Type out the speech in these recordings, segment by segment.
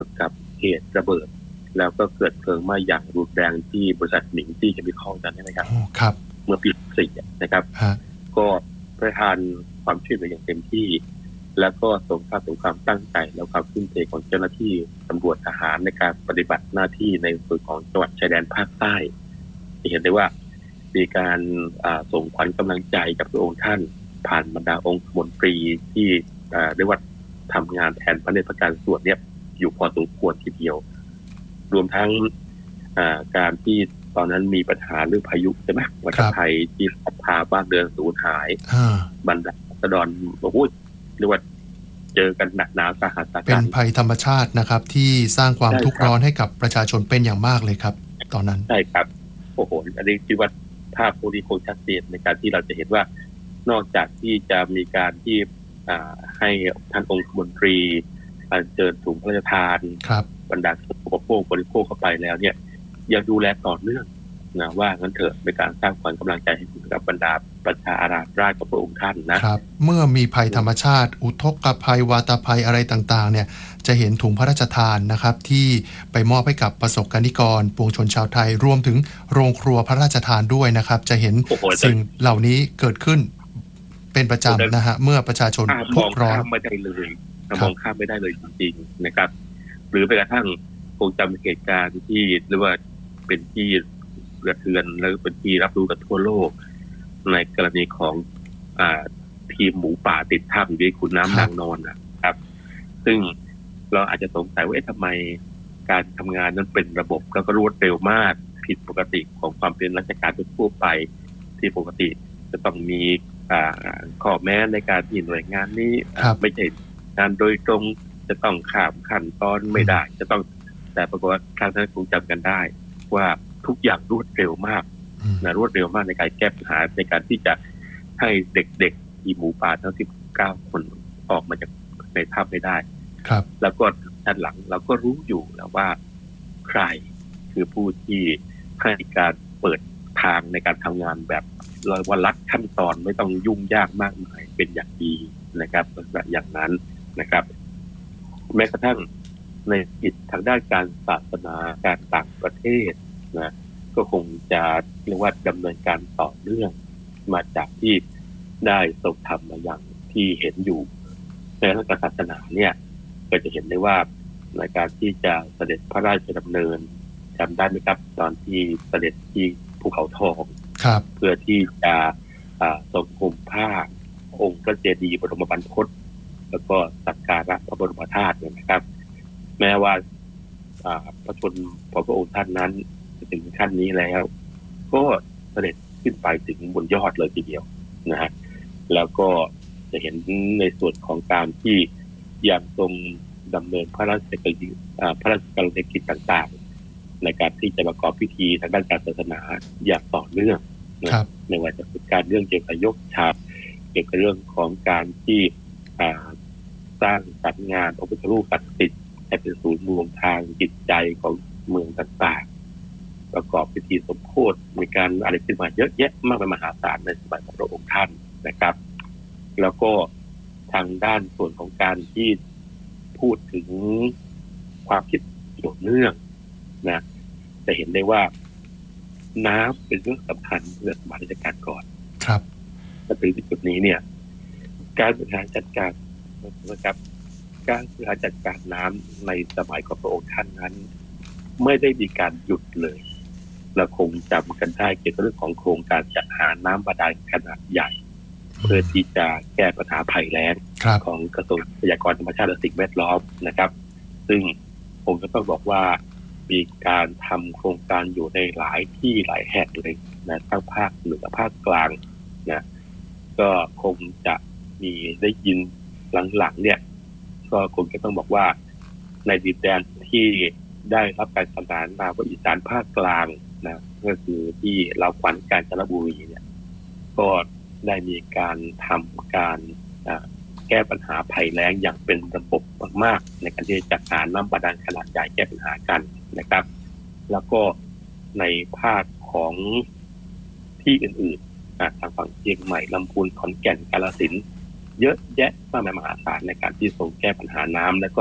กับเหตุระเบิดแล้วก็เกิดเพลิงไหม้อย่างรุนแรงที่บริษัทหมิงตี้เคมีคอลนั้นนะครับครับเมื่อปี4นะครับก็ประทานความช่วยเหลืออย่างเต็มที่แล้วก็สมภาพสมความตั้งใจและความทุ่มเทของเจ้าหน้าที่ตำรวจทหารในการปฏิบัติหน้าที่ในส่วนของจังหวัดชายแดนภาคใต้จะเห็นได้ว่ามีการส่งขวัญกำลังใจกับพระองค์ท่านผ่านบรรดาองค์มนตรีที่เรียกว่าทำงานแทนพระเนตรพระการส่วนเนี่ยอยู่พอสมควรทีเดียวรวมทั้งการที่ตอนนั้นมีปัญหาเรื่องพายุใช่ไหมวัฏภัยที่พาบ้านเรือนสูญหายบรรดาราษฎรโอ้โหเรียกว่าเจอกันหนักหนาสาหัสเป็นภัยธรรมชาตินะครับที่สร้างความทุกข์ร้อนให้กับประชาชนเป็นอย่างมากเลยครับตอนนั้นใช่ครับโอ้โหอันนี้คิดว่าภาพพวกนี้คงชัดเจนในการที่เราจะเห็นว่านอกจากที่จะมีการที่ให้ท่านองคมนตรีเจิญถุงพระราชทานบรรดาอุปโภคบริโภคเข้าไปแล้วเนี่ยยังดูแลต่อเนื่องนะว่างั้นเถอะเป็นการสร้างขวัญกำลังใจให้กับบรรดาประชาอาราชกับพระองค์ท่านนะครับเมื่อมีภัยธรรมชาติอุทกภัยวาตภัยอะไรต่างๆเนี่ยจะเห็นถุงพระราชทานนะครับที่ไปมอบให้กับประสบกนิกรปวงชนชาวไทยรวมถึงโรงครัวพระราชทานด้วยนะครับจะเห็นสิ่งเหล่านี้เกิดขึ้นเป็นประจำนะฮะเมื่อประชาชนทุกข์ร้อนไม่ได้เลยมองข้ามไม่ได้เลยจริงๆนะครับหรือไปกระทั่งคงจำเหตุการณ์ที่เรียกว่าเป็นที่กระเทือนแล้วเป็นที่รับรู้กันทั่วโลกในกรณีของทีมหมูป่าติดถ้ำอยู่ในขุนน้ำนางนอนนะครับซึ่งเราอาจจะสงสัยว่าทำไมการทำงานนั้นเป็นระบบแล้วก็รวดเร็วมากผิดปกติของความเป็นราชการทั่วไปที่ปกติจะต้องมีข้อแม้ในการที่หน่วยงานนี้ไม่ใช่งานโดยตรงจะต้องข้ามขั้นตอนไม่ได้จะต้องแต่ปรากฏว่าท่านคงจำกันได้ว่าทุกอย่างรวดเร็วมากรวดเร็วมากในการแก้ปัญหาในการที่จะให้เด็กๆทีมหมูป่าทั้ง19คนออกมาจากในถ้ำไม่ได้แล้วก็ด้านหลังเราก็รู้อยู่แล้วว่าใครคือผู้ที่ให้การเปิดทางในการทำงานแบบว่าลัดขั้นตอนไม่ต้องยุ่งยากมากมายเป็นอย่างดีนะครับแบบอย่างนั้นนะครับแม้กระทั่งในกิจทางด้านการศาสนาการต่างประเทศนะก็คงจะเรียกว่าดำเนินการต่อเนื่องมาจากที่ได้ทรงทำมาอย่างที่เห็นอยู่ในทางศาสนาเนี่ยก็จะเห็นได้ว่าในการที่จะเสด็จพระราชดำเนินจำได้ไหมครับตอนที่เสด็จที่ภูเขาทองเพื่อที่จะทรงห่มผ้าองค์พระเจดีย์บรมบรรพตแล้วก็สักการะพระบรมธาตุนะครับแม้ว่าพระชนพระองค์ท่านนั้นจะถึงขั้นนี้แล้วก็เสด็จขึ้นไปถึงบนยอดเลยทีเดียวนะฮะแล้วก็จะเห็นในส่วนของการที่ยังทรงดำเนินพระราชกรณียกิจต่างๆในการที่จะประกอบพิธีทางด้านการศาสนาอย่างต่อเนื่องนะไม่ว่าจะเป็นการเรื่องเกี่ยวกับยกฉาบเกี่ยวกับเรื่องของการที่สร้างสรรค์งานพระพุทธรูปศักดิ์สิทธิ์ให้เป็นศูนย์รวมทางจิตใจของเมืองต่างๆประกอบพิธีสมโภชมีการอะไรขึ้นมาเยอะแยะมากมายมหาศาลในสมัยของพระองค์ท่านนะครับแล้วก็ทางด้านส่วนของการที่พูดถึงความคิดเกี่ยวเนื่องนะจะเห็นได้ว่าน้ำเป็นเรื่องสำคัญเรื่องสมัยรัชกาลก่อนครับและถึงจุดนี้เนี่ยการบริหารจัดการนะครับการบริหารจัดการน้ำในสมัยของพระองค์ท่านนั้นไม่ได้มีการหยุดเลยเราคงจำกันได้เกี่ยวกับเรื่องของโครงการจัดหาน้ำบาดาลขนาดใหญ่เพื่อที่จะแก้ปัญหาภัยแล้งของกระทรวงทรัพยากรธรรมชาติและสิ่งแวดล้อมนะครับซึ่งผมก็ต้องบอกว่ามีการทำโครงการอยู่ในหลายที่หลายแห่งเลยนะทั้งภาคเหนือภาคกลางนะก็คงจะมีได้ยินหลังๆเนี่ยก็คงจะต้องบอกว่าในดินแดนที่ได้รับการขนานนามว่าอีสานภาคกลางนะก็คือที่ลาวขวัญกาญจนบุรีเนี่ยก็ได้มีการทำการแก้ปัญหาภัยแล้งอย่างเป็นระบบมากๆในการที่จะจัดหาน้ำบาดาลขนาดใหญ่แก้ปัญหากันนะครับแล้วก็ในภาคของที่อื่นๆทางฝั่งเชียงใหม่ลำพูนขอนแก่นกาฬสินธุ์เยอะแยะมากมายมหาศาลในการที่ทรงแก้ปัญหาน้ำแล้วก็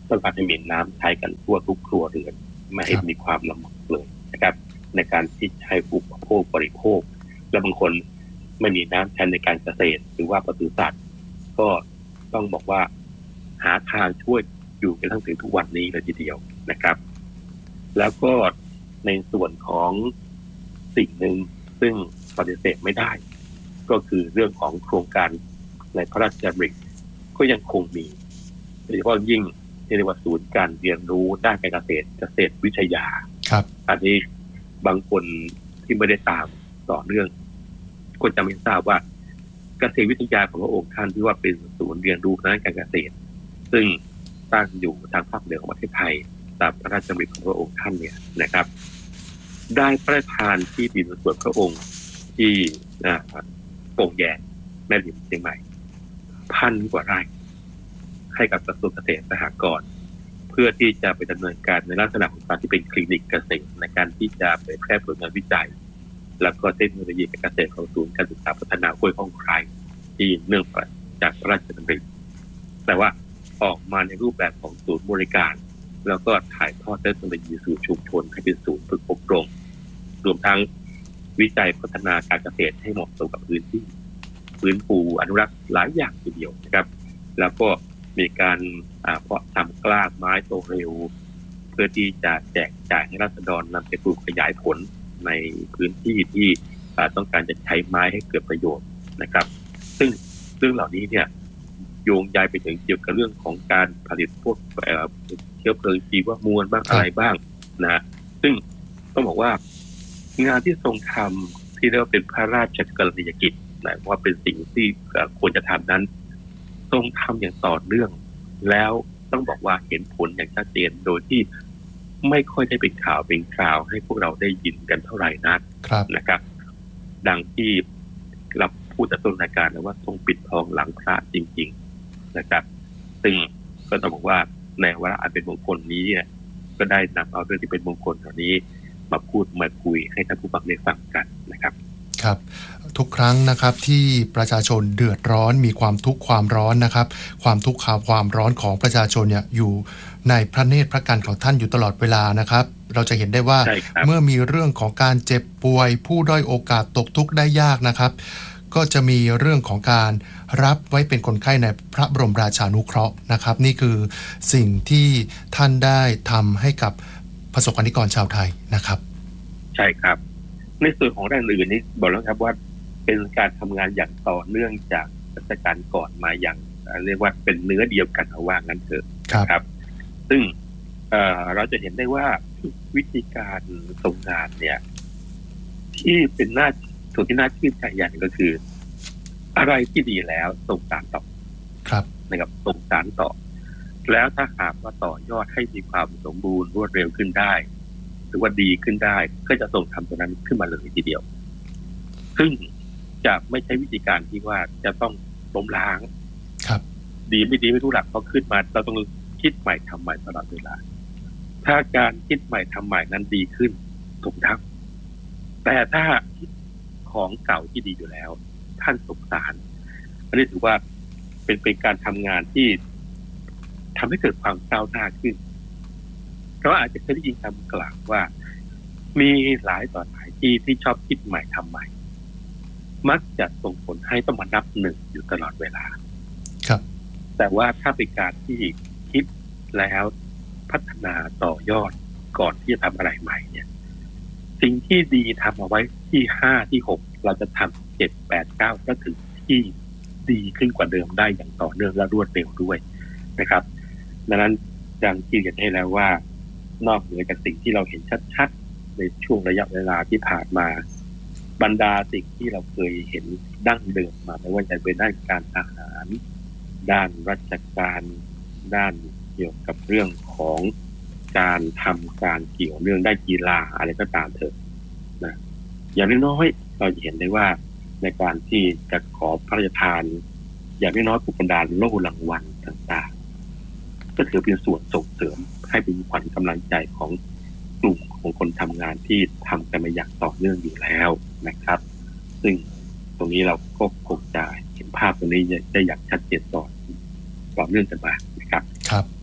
ต้องการให้มีน้ำใช้กันทั่วทุกครัวเรือนไม่ให้มีความลำบากเลยนะครับในการที่ใช้อุปโภคบริโภคและบางคนไม่มีน้ำใช้ในการเกษตรหรือว่าปศุสัตว์ก็ต้องบอกว่าหาทางช่วยอยู่กันทั้งถึงทุกวันนี้เลยทีเดียวนะครับแล้วก็ในส่วนของสิ่งหนึ่งซึ่งปฏิเสธไม่ได้ก็คือเรื่องของโครงการในพระราชดำริก็ยังคงมีโดยเฉพาะยิ่งที่เรียกว่าศูนย์การเรียนรู้ด้านการเกษตรวิทยาครับอันนี้บางคนที่ไม่ได้ตามต่อเรื่องก็จะไม่ทราบว่าเกษตรวิทยาของพระองค์ท่านที่ว่าเป็นศูนย์เรียนรู้ด้านการเกษตรซึ่งตั้งอยู่ทางภาคเหนือของประเทศไทยตามพระราชดำริของพระองค์ท่านเนี่ยนะครับได้พระราชทานที่ดินส่วนพระองค์ที่โป่งแยงแม่ริมเชียงใหม่1,000 กว่าไร่ให้กับกระทรวงเกษตรสหกรณ์เพื่อที่จะไปดำเนินการในลักษณะของการที่เป็นคลินิกเกษตรในการที่จะเผยแพร่ผลงานวิจัยแล้วก็เทคโนโลยีการเกษตรของศูนย์การศึกษาพัฒนาห้วยข้องไคร้ที่เนื่องมาจากพระราชดำริแต่ว่าออกมาในรูปแบบของศูนย์บริการแล้วก็ถ่ายทอดเทคโนโลยีสู่ชุมชนให้เป็นศูนย์ฝึกอบรมรวมทั้งวิจัยพัฒนาการเกษตรให้เหมาะสมกับพื้นที่ฟื้นฟูอนุรักษ์หลายอย่างทีเดียวนะครับแล้วก็มีการเพาะทำกล้าไม้โตเร็วเพื่อที่จะแจกจ่ายให้ราษฎรนำไปปลูกขยายผลในพื้นที่ที่ต้องการจะใช้ไม้ให้เกิดประโยชน์นะครับซึ่งเหล่านี้เนี่ยโยงใยไปถึงเกี่ยวกับเรื่องของการผลิตพวกเชื้อเพลิงชีวมวลบ้างอะไรบ้างนะซึ่งต้องบอกว่างานที่ทรงทำที่เรียกว่าเป็นพระราชกรณียกิจนะว่าเป็นสิ่งที่ควรจะทำนั้นทรงทำอย่างต่อเนื่องแล้วต้องบอกว่าเห็นผลอย่างชัดเจนโดยที่ไม่ค่อยได้เป็นข่าวเป็นคราวให้พวกเราได้ยินกันเท่าไหร่นักนะครับดังที่เราพูดแต่ต้นรายการนะว่าทรงปิดทองหลังพระจริงๆนะครับซึ่งก็ต้องบอกว่าในวาระอันเป็นมงคลนี้ก็ได้นำเอาเรื่องที่เป็นมงคลเหล่านี้มาพูดมาคุยให้ท่านผู้ฟังได้ฟังกันนะครับครับทุกครั้งนะครับที่ประชาชนเดือดร้อนมีความทุกข์ความร้อนนะครับความทุกข์ความร้อนของประชาชนเนี่ยอยู่ในพระเนตรพระกันของท่านอยู่ตลอดเวลานะครับเราจะเห็นได้ว่าเมื่อมีเรื่องของการเจ็บป่วยผู้ด้อยโอกาสตกทุกข์ได้ยากนะครับก็จะมีเรื่องของการรับไว้เป็นคนไข้ในพระบรมราชานุเคราะห์นะครับนี่คือสิ่งที่ท่านได้ทำให้กับประสบกนิกรชาวไทยนะครับใช่ครับในส่วนของด้านอื่นนี้บอกแล้วครับว่าเป็นการทำงานอย่างต่อเนื่องจากรัชกาลก่อนมาอย่างเรียกว่าเป็นเนื้อเดียวกันเอาว่างั้นเถอะครับซึ่งเราจะเห็นได้ว่าวิธีการทรงงานเนี่ยที่เป็นส่วนที่น่าชื่นใจอย่างก็คืออะไรที่ดีแล้วทรงสานต่อครับนะครับทรงสานต่อแล้วถ้าหากว่าต่อยอดให้มีความสมบูรณ์รวดเร็วขึ้นได้หรือว่าดีขึ้นได้ก็จะทรงทำตัวนั้นขึ้นมาเลยทีเดียวซึ่งจะไม่ใช่วิธีการที่ว่าจะต้องล้มล้างครับดีไม่ดีไม่รู้หลักพอขึ้นมาเราต้องคิดใหม่ทำใหม่ตลอดเวลาถ้าการคิดใหม่ทำใหม่นั้นดีขึ้นถูกทับแต่ถ้าของเก่าที่ดีอยู่แล้วท่านสงสารอันนี้ถือว่าเป็นการทำงานที่ทำให้เกิดความก้าวหน้าขึ้นเพราะอาจจะเคยได้ยินคำกล่าวว่ามีหลายต่อหลายที่ชอบคิดใหม่ทำใหม่มักจะส่งผลให้ต้องมานับหนึ่งอยู่ตลอดเวลาครับแต่ว่าถ้าเป็นการที่คิดแล้วพัฒนาต่อยอดก่อนที่จะทำอะไรใหม่เนี่ยสิ่งที่ดีทำเอาไว้ที่5ที่6เราจะทำ7 8 9ก็ถึงที่ดีขึ้นกว่าเดิมได้อย่างต่อเนื่องและรวดเร็วด้วยนะครับดังนั้นดังที่เรียนให้แล้วว่านอกเหนือจากสิ่งที่เราเห็นชัดๆในช่วงระยะเวลาที่ผ่านมาบรรดาสิ่งที่เราเคยเห็นดั้งเดิมมาไม่ว่าจะเป็นด้านการทหารด้านราชการด้านเกี่ยวกับเรื่องของการทำการเกี่ยวเรื่องได้กีฬาอะไรก็ตามเถอะนะอย่างน้อยๆเราจะเห็นได้ว่าในการที่จะขอพระราชทานอย่างน้อยๆผู้บรรดาโล่รางวัลต่างๆก็ถือเป็นส่วนส่งเสริมให้เป็นขวัญกำลังใจของกลุ่มของคนทำงานที่ทำกันมาอย่างต่อเนื่องอยู่แล้วนะครับซึ่งตรงนี้เราก็คงจะเห็นภาพตรงนี้ได้อย่างชัดเจนต่อเนื่องกันมานะครับครับ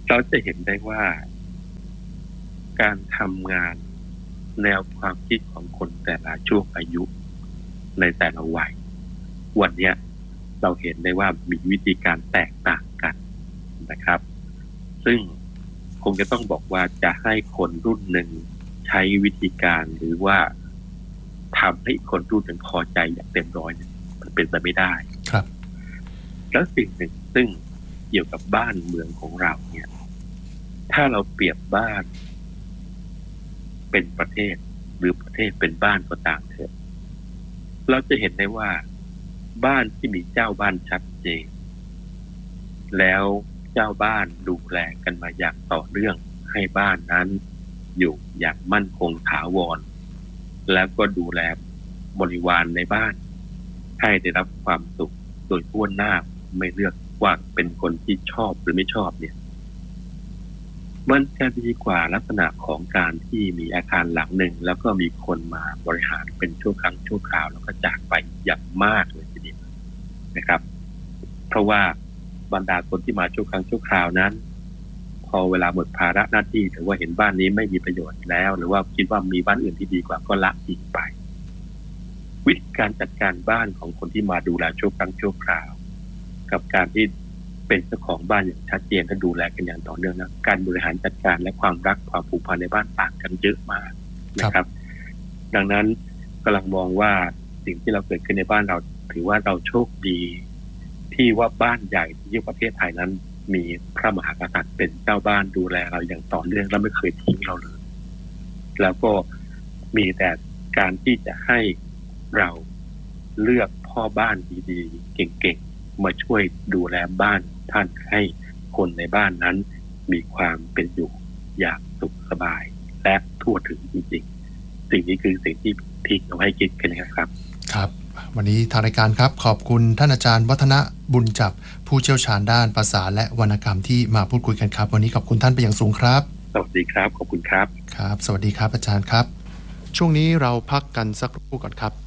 เราจะเห็นได้ว่าการทำงานแนวความคิดของคนแต่ละช่วงอายุในแต่ละวัยวันนี้เราเห็นได้ว่ามีวิธีการแตกต่างกันนะครับซึ่งคงจะต้องบอกว่าจะให้คนรุ่นหนึ่งใช้วิธีการหรือว่าทำให้คนรุ่นหนึ่งพอใจอย่างเต็มร้อยมันเป็นไปไม่ได้ครับแล้วสิ่งหนึ่งซึ่งเกี่ยวกับบ้านเมืองของเราเนี่ยถ้าเราเปรียบบ้านเป็นประเทศหรือประเทศเป็นบ้านก็ตามเถอะเราจะเห็นได้ว่าบ้านที่มีเจ้าบ้านชัดเจนแล้วเจ้าบ้านดูแลกันมาอย่างต่อเนื่องให้บ้านนั้นอยู่อย่างมั่นคงถาวรแล้วก็ดูแลบริวารในบ้านให้ได้รับความสุขโดยทั่วหน้าไม่เลือกว่าเป็นคนที่ชอบหรือไม่ชอบเนี่ยมันจะดีกว่าลักษณะของการที่มีอาคารหลังหนึ่งแล้วก็มีคนมาบริหารเป็นชั่วครั้งชั่วคราวแล้วก็จากไปอย่างมากเลยทีเดียวนะครับเพราะว่าบรรดาคนที่มาชั่วครั้งชั่วคราวนั้นพอเวลาหมดภาระหน้าที่หรือว่าเห็นบ้านนี้ไม่มีประโยชน์แล้วหรือว่าคิดว่ามีบ้านอื่นที่ดีกว่าก็ละทิ้งไปวิธีการจัดการบ้านของคนที่มาดูแลชั่วครั้งชั่วคราวกับการที่เป็นเจ้าของบ้านอย่างชัดเจนและดูแลกันอย่างต่อเนื่องนะการบริหารจัดการและความรักความผูกพันในบ้านต่างกันเยอะมากนะครับดังนั้นกำลังมองว่าสิ่งที่เราเกิดขึ้นในบ้านเราถือว่าเราโชคดีที่ว่าบ้านใหญ่ที่ประเทศไทยนั้นมีพระมหากษัตริย์เป็นเจ้าบ้านดูแลเราอย่างต่อเนื่องและไม่เคยทิ้งเราเลยแล้วก็มีแต่การที่จะให้เราเลือกพ่อบ้านดีๆเก่งๆมาช่วยดูแลบ้านท่านให้คนในบ้านนั้นมีความเป็นอยู่อย่างสุขสบายและทั่วถึงจริงๆสิ่งนี้คือสิ่งที่เราให้คิดกันนะครับครับวันนี้ทางรายการครับขอบคุณท่านอาจารย์วัฒนบุญจับผู้เชี่ยวชาญด้านภาษาและวรรณกรรมที่มาพูดคุยกันครับวันนี้ขอบคุณท่านเป็นอย่างสูงครับสวัสดีครับขอบคุณครับครับสวัสดีครับอาจารย์ครับช่วงนี้เราพักกันสักครู่ก่อนครับ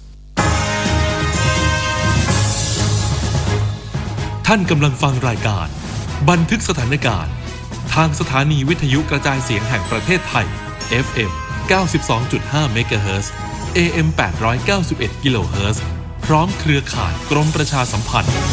ท่านกำลังฟังรายการบันทึกสถานการณ์ทางสถานีวิทยุกระจายเสียงแห่งประเทศไทย FM 92.5 เมกะเฮิรตซ์ AM 891 กิโลเฮิรตซ์พร้อมเครือข่ายกรมประชาสัมพันธ์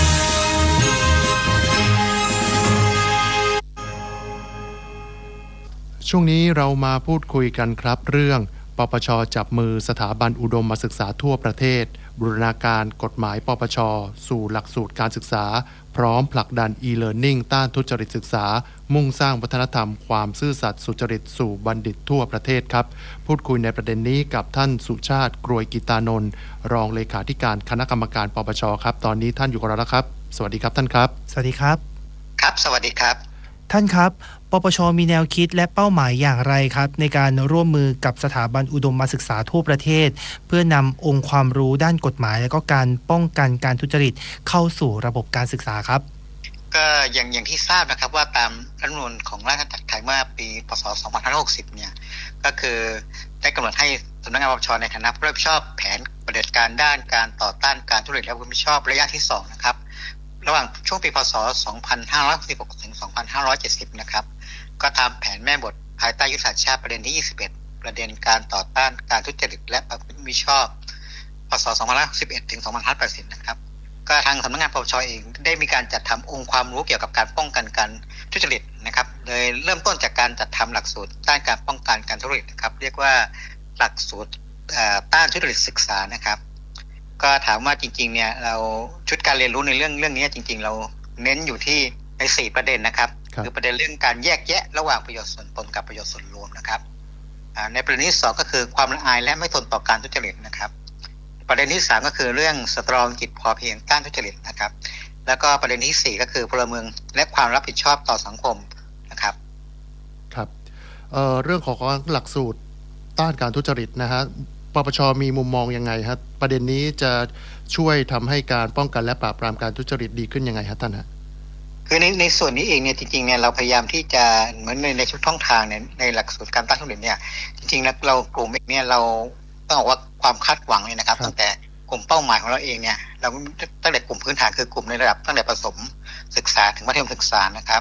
ช่วงนี้เรามาพูดคุยกันครับเรื่องปปช.จับมือสถาบันอุดมศึกษาทั่วประเทศบูรณาการกฎหมายปปช.สู่หลักสูตรการศึกษาพร้อมผลักดัน e-learning ต้านทุจริตศึกษามุ่งสร้างวัฒนธรรมความซื่อสัตย์สุจริตสู่บัณฑิตทั่วประเทศครับพูดคุยในประเด็นนี้กับท่านสุชาติกรวยกิตานนท์รองเลขาธิการคณะกรรมการปปช.ครับตอนนี้ท่านอยู่กับเราแล้วครับสวัสดีครับท่านครับสวัสดีครับครับสวัสดีครับท่านครับปปช.มีแนวคิดและเป้าหมายอย่างไรครับในการร่วมมือกับสถาบันอุดมศึกษาทั่วประเทศเพื่อนำองค์ความรู้ด้านกฎหมายและก็การป้องกันการทุจริตเข้าสู่ระบบการศึกษาครับก็อย่างที่ทราบนะครับว่าตามรัฐธรรมนูญของราชอาณาจักรไทยเมื่อปีพ.ศ. 2560เนี่ยก็คือได้กำหนดให้สำนักงานปปช.ในฐานะผู้รับผิดชอบแผนปฏิบัติการด้านการต่อต้านการทุจริตและความรับผิดชอบระยะที่2นะครับระหว่างช่วงปีพ.ศ. 2566 ถึง 2570นะครับก็ตามแผนแม่บทภายใต้ยุทธศาสตร์ชาติประเด็นที่21ประเด็นการต่อต้านการทุจริตและประพฤติมิชอบพ.ศ. 2511 ถึง 2580นะครับก็ทางสำนักงานปปช.เองได้มีการจัดทำองค์ความรู้เกี่ยวกับการป้องกันการทุจริตนะครับโดยเริ่มต้นจากการจัดทำหลักสูตรด้านการป้องกันการทุจริตนะครับเรียกว่าหลักสูตรต้านทุจริตศึกษานะครับก็ถามว่าจริงๆเนี่ยเราชุดการเรียนรู้ในเรื่องนี้จริงๆเราเน้นอยู่ที่ใน4ประเด็นนะครับคือประเด็นเรื่องการแยกแยะระหว่างประโยชน์ส่วนตนกับประโยชน์ส่วนรวมนะครับในประเด็นที่2ก็คือความละอายและไม่ทนต่อการทุจริตนะครับประเด็นที่3ก็คือเรื่องสตรองกิจพอเพียงต้านทุจริตนะครับแล้วก็ประเด็นที่4ก็คือพลเมืองและความรับผิดชอบต่อสังคมนะครับครับเรื่องของหลักสูตรต้านการทุจริตนะฮะปปช.มีมุมมองยังไงครับประเด็นนี้จะช่วยทำให้การป้องกันและปราบปรามการทุจริตดีขึ้นยังไงครับท่านฮะคือในส่วนนี้เองเนี่ยจริงๆเนี่ยเราพยายามที่จะเหมือนในชุดช่องทางในหลักสูตรการต้านทุจริตเนี่ยจริงๆแล้วเรากลุ่มเองเนี่ยเราต้องบอกว่าความคาดหวังเลยนะครับตั้งแต่กลุ่มเป้าหมายของเราเองเนี่ยเราตั้งแต่กลุ่มพื้นฐานคือกลุ่มในระดับตั้งแต่ประถมศึกษาถึงมัธยมศึกษานะครับ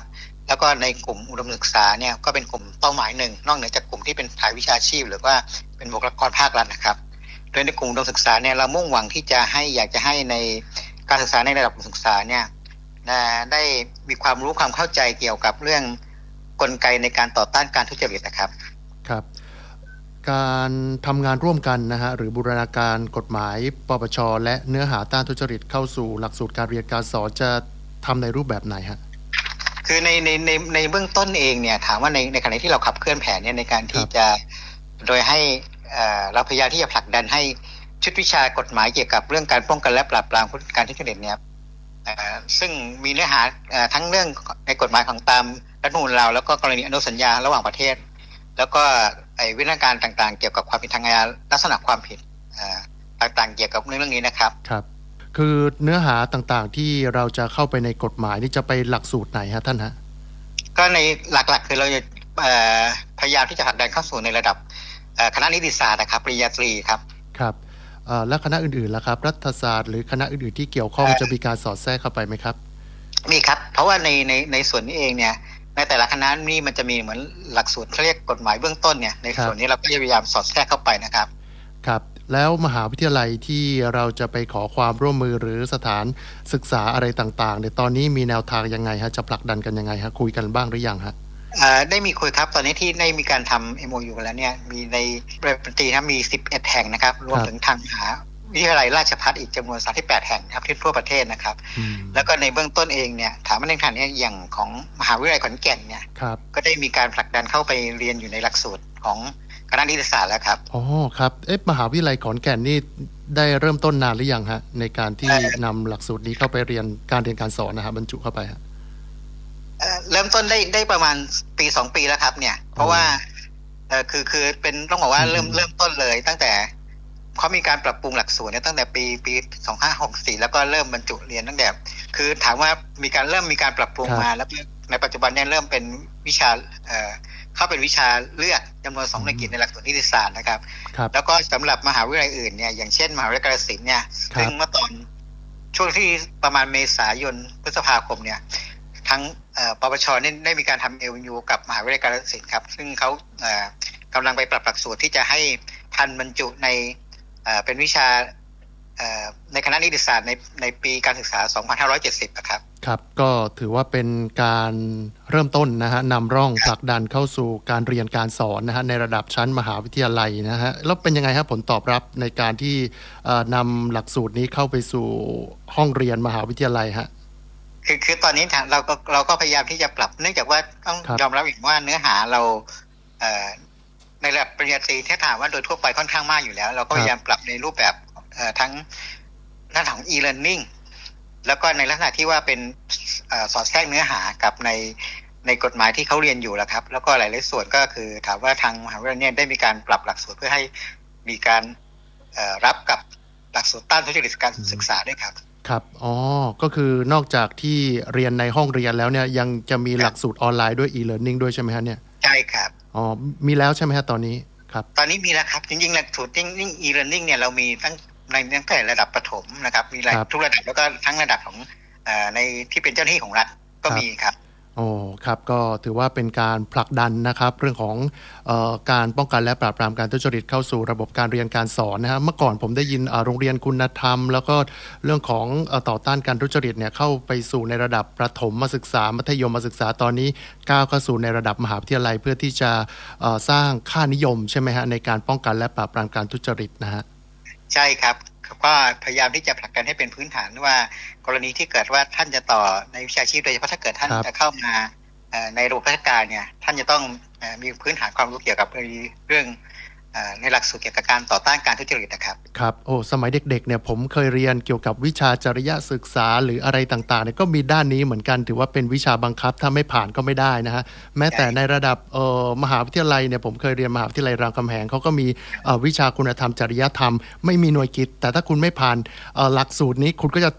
แล้วก็ในกลุ่มอุดมศึกษาเนี่ยก็เป็นกลุ่มเป้าหมายหนึ่งนอกเหนือจากกลุ่มที่เป็นสายวิชาชีพหรือว่าเป็นบุคลากรภาครัฐนะครับโดยในกลุ่มอุดมศึกษาเนี่ยเรามุ่งหวังที่จะอยากจะให้ในการศึกษาในระดับอุดมศึกษาเนี่ยได้มีความรู้ความเข้าใจเกี่ยวกับเรื่องกลไกในการต่อต้านการทุจริตนะครับครับการทำงานร่วมกันนะฮะหรือบูรณาการกฎหมายปปชและเนื้อหาต้านทุจริตเข้าสู่หลักสูตรการเรียนการสอนจะทำในรูปแบบไหนฮะคือในเบื้องต้นเองเนี่ยถามว่าในขณะที่เราขับเคลื่อนแผนเนี่ยในการที่จะโดยให้เราพยายามที่จะผลักดันให้ชุดวิชากฎหมายเกี่ยวกับเรื่องการป้องกันและปราบปรามการทุจริตเนี่ยซึ่งมีเนื้อหาทั้งเรื่องในกฎหมายของตามรัฐธรรมนูญเราแล้วก็กรณีอนุสัญญาระหว่างประเทศแล้วก็วิธีการต่างๆเกี่ยวกับความผิดทางอาญาลักษณะความผิดต่างๆเกี่ยวกับเรื่องนี้นะครับครับคือเนื้อหาต่างๆที่เราจะเข้าไปในกฎหมายนี่จะไปหลักสูตรไหนฮะท่านฮะก็ในหลักๆคือเราจะพยายามที่จะผลักดันเข้าสู่ในระดับคณะนิติศาสตร์นะครับปริญญาตรีครับครับและคณะอื่นๆล่ะครับรัฐศาสตร์หรือคณะอื่นๆที่เกี่ยวข้องจะมีการสอดแทรกเข้าไปไหมครับมีครับเพราะว่าในส่วนนี้เองเนี่ยในแต่ละคณะนี่มันจะมีเหมือนหลักสูตรเขาเรียกกฎหมายเบื้องต้นเนี่ยในส่วนนี้เราก็พยายามสอดแทรกเข้าไปนะครับครับแล้วมหาวิทยาลัยที่เราจะไปขอความร่วมมือหรือสถานศึกษาอะไรต่างๆในตอนนี้มีแนวทางยังไงฮะจะผลักดันกันยังไงฮะคุยกันบ้างหรือยังฮะได้มีคุยครับตอนนี้ที่ได้มีการทำ MOU กันแล้วเนี่ยมีในประเทศตรีนะมี11แห่งนะครับรวมถึงทางมหาวิทยาลัยราชภัฏอีกจำนวน38แห่งครับที่ทั่วประเทศนะครับแล้วก็ในเบื้องต้นเองเนี่ยถามว่าในขณะนี้อย่างของมหาวิทยาลัยขอนแก่นเนี่ยก็ได้มีการผลักดันเข้าไปเรียนอยู่ในหลักสูตรของคณะนิติศาสตร์แล้วครับอ๋อครับมหาวิทยาลัยขอนแก่นนี่ได้เริ่มต้นนานหรือยังฮะในการที่นำหลักสูตรนี้เข้าไปเรียนการสอนนะครับบรรจุเข้าไปฮะเริ่มต้นได้ประมาณปี2ปีแล้วครับเนี่ยเพราะว่าคือเป็นต้องบอกว่าเริ่มต้นเลยตั้งแต่เขามีการปรับปรุงหลักสูตรเนี่ยตั้งแต่ปี2564แล้วก็เริ่มบรรจุเรียนตั้งแต่คือถามว่ามีการปรับปรุงมาแล้วในปัจจุบันเนี่ยเริ่มเป็นวิชาเข้าเป็นวิชาเลือกจำนวน2ในกิจในหลักสูตรนิติศาสตร์นะครับแล้วก็สำหรับมหาวิทยาลัยอื่นเนี่ยอย่างเช่นมหาวิทยาลัยกาฬสินธุ์เนี่ยซึ่งเมื่อตอนช่วงที่ประมาณเมษายนพฤษภาคมเนี่ยทั้งปปชได้มีการทำ MOU กับมหาวิทยาลัยกาฬสินธุ์ครับซึ่งเขากำลังไปปรับหลักสูตรที่จะให้ทันบรรจุในเป็นวิชาในคณะนิติศาสตร์ในปีการศึกษา2570นะครับครับก็ถือว่าเป็นการเริ่มต้นนะฮะนำร่องผลักดันเข้าสู่การเรียนการสอนนะฮะในระดับชั้นมหาวิทยาลัยนะฮะแล้วเป็นยังไงครับผลตอบรับในการที่นำหลักสูตรนี้เข้าไปสู่ห้องเรียนมหาวิทยาลัยฮะคือตอนนี้เราก็พยายามที่จะปรับเนื่องจากว่าต้องยอมรับอีกว่าเนื้อหาเราในระดับปริญญาตรีที่ถามว่าโดยทั่วไปค่อนข้างมากอยู่แล้วเราก็พยายามปรับในรูปแบบทั้งหน้าของ e-learning แล้วก็ในลักษณะที่ว่าเป็นสอดแทรกเนื้อหากับในกฎหมายที่เขาเรียนอยู่แล้วครับแล้วก็หลายๆส่วนก็คือถามว่าทางมหาวิทยาลัยเนี่ยได้มีการปรับหลักสูตรเพื่อให้มีการรับกับหลักสูตรต้านทุจริตการศึกษาด้วยครับครับอ๋อก็คือนอกจากที่เรียนในห้องเรียนแล้วเนี่ยยังจะมีหลักสูตรออนไลน์ด้วย e-learning ด้วยใช่ไหมฮะเนี่ยใช่ครับอ๋อมีแล้วใช่ไหมฮะตอนนี้ครับตอนนี้มีแล้วครับจริงๆหลักสูตรe-learning เนี่ยเรามีตั้งแต่ระดับประถมนะครับมีทุกระดับแล้วก็ทั้งระดับของในที่เป็นเจ้าหน้าที่ของรัฐก็มีครับโอ้ครับก็ถือว่าเป็นการผลักดันนะครับเรื่องของการป้องกันและปราบปรามการทุจริตเข้าสู่ระบบการเรียนการสอนนะฮะเมื่อก่อนผมได้ยินโรงเรียนคุณธรรมแล้วก็เรื่องของต่อต้านการทุจริตเนี่ยเข้าไปสู่ในระดับประถมศึกษามัธยมศึกษาตอนนี้ก้าวเข้าสู่ในระดับมหาวิทยาลัยเพื่อที่จะสร้างค่านิยมใช่ไหมฮะในการป้องกันและปราบปรามการทุจริตนะฮะใช่ครับก็พยายามที่จะผลักดันให้เป็นพื้นฐานว่ากรณีที่เกิดว่าท่านจะต่อในวิชาชีพโดยเฉพาะถ้าเกิดท่านจะเข้ามาในระบบราชการเนี่ยท่านจะต้องมีพื้นฐานความรู้เกี่ยวกับเรื่องในหลักสูตรเกี่ยวกับการต่อต้านการทุจริตนะครับครับโอ้สมัยเด็กๆเนี่ยผมเคยเรียนเกี่ยวกับวิชาจริยศึกษาหรืออะไรต่างๆเนี่ยก็มีด้านนี้เหมือนกันถือว่าเป็นวิชาบังคับถ้าไม่ผ่านก็ไม่ได้นะฮะแม้แต่ในระดับมหาวิทยาลัยเนี่ยผมเคยเรียนมหาวิทยาลัยรามคำแหงเขาก็มีวิชาคุณธรรมจริยธรรมไม่มีหน่วยกิตแต่ถ้าคุณไม่ผ่านหลักสูตรนี้คุณก็จะ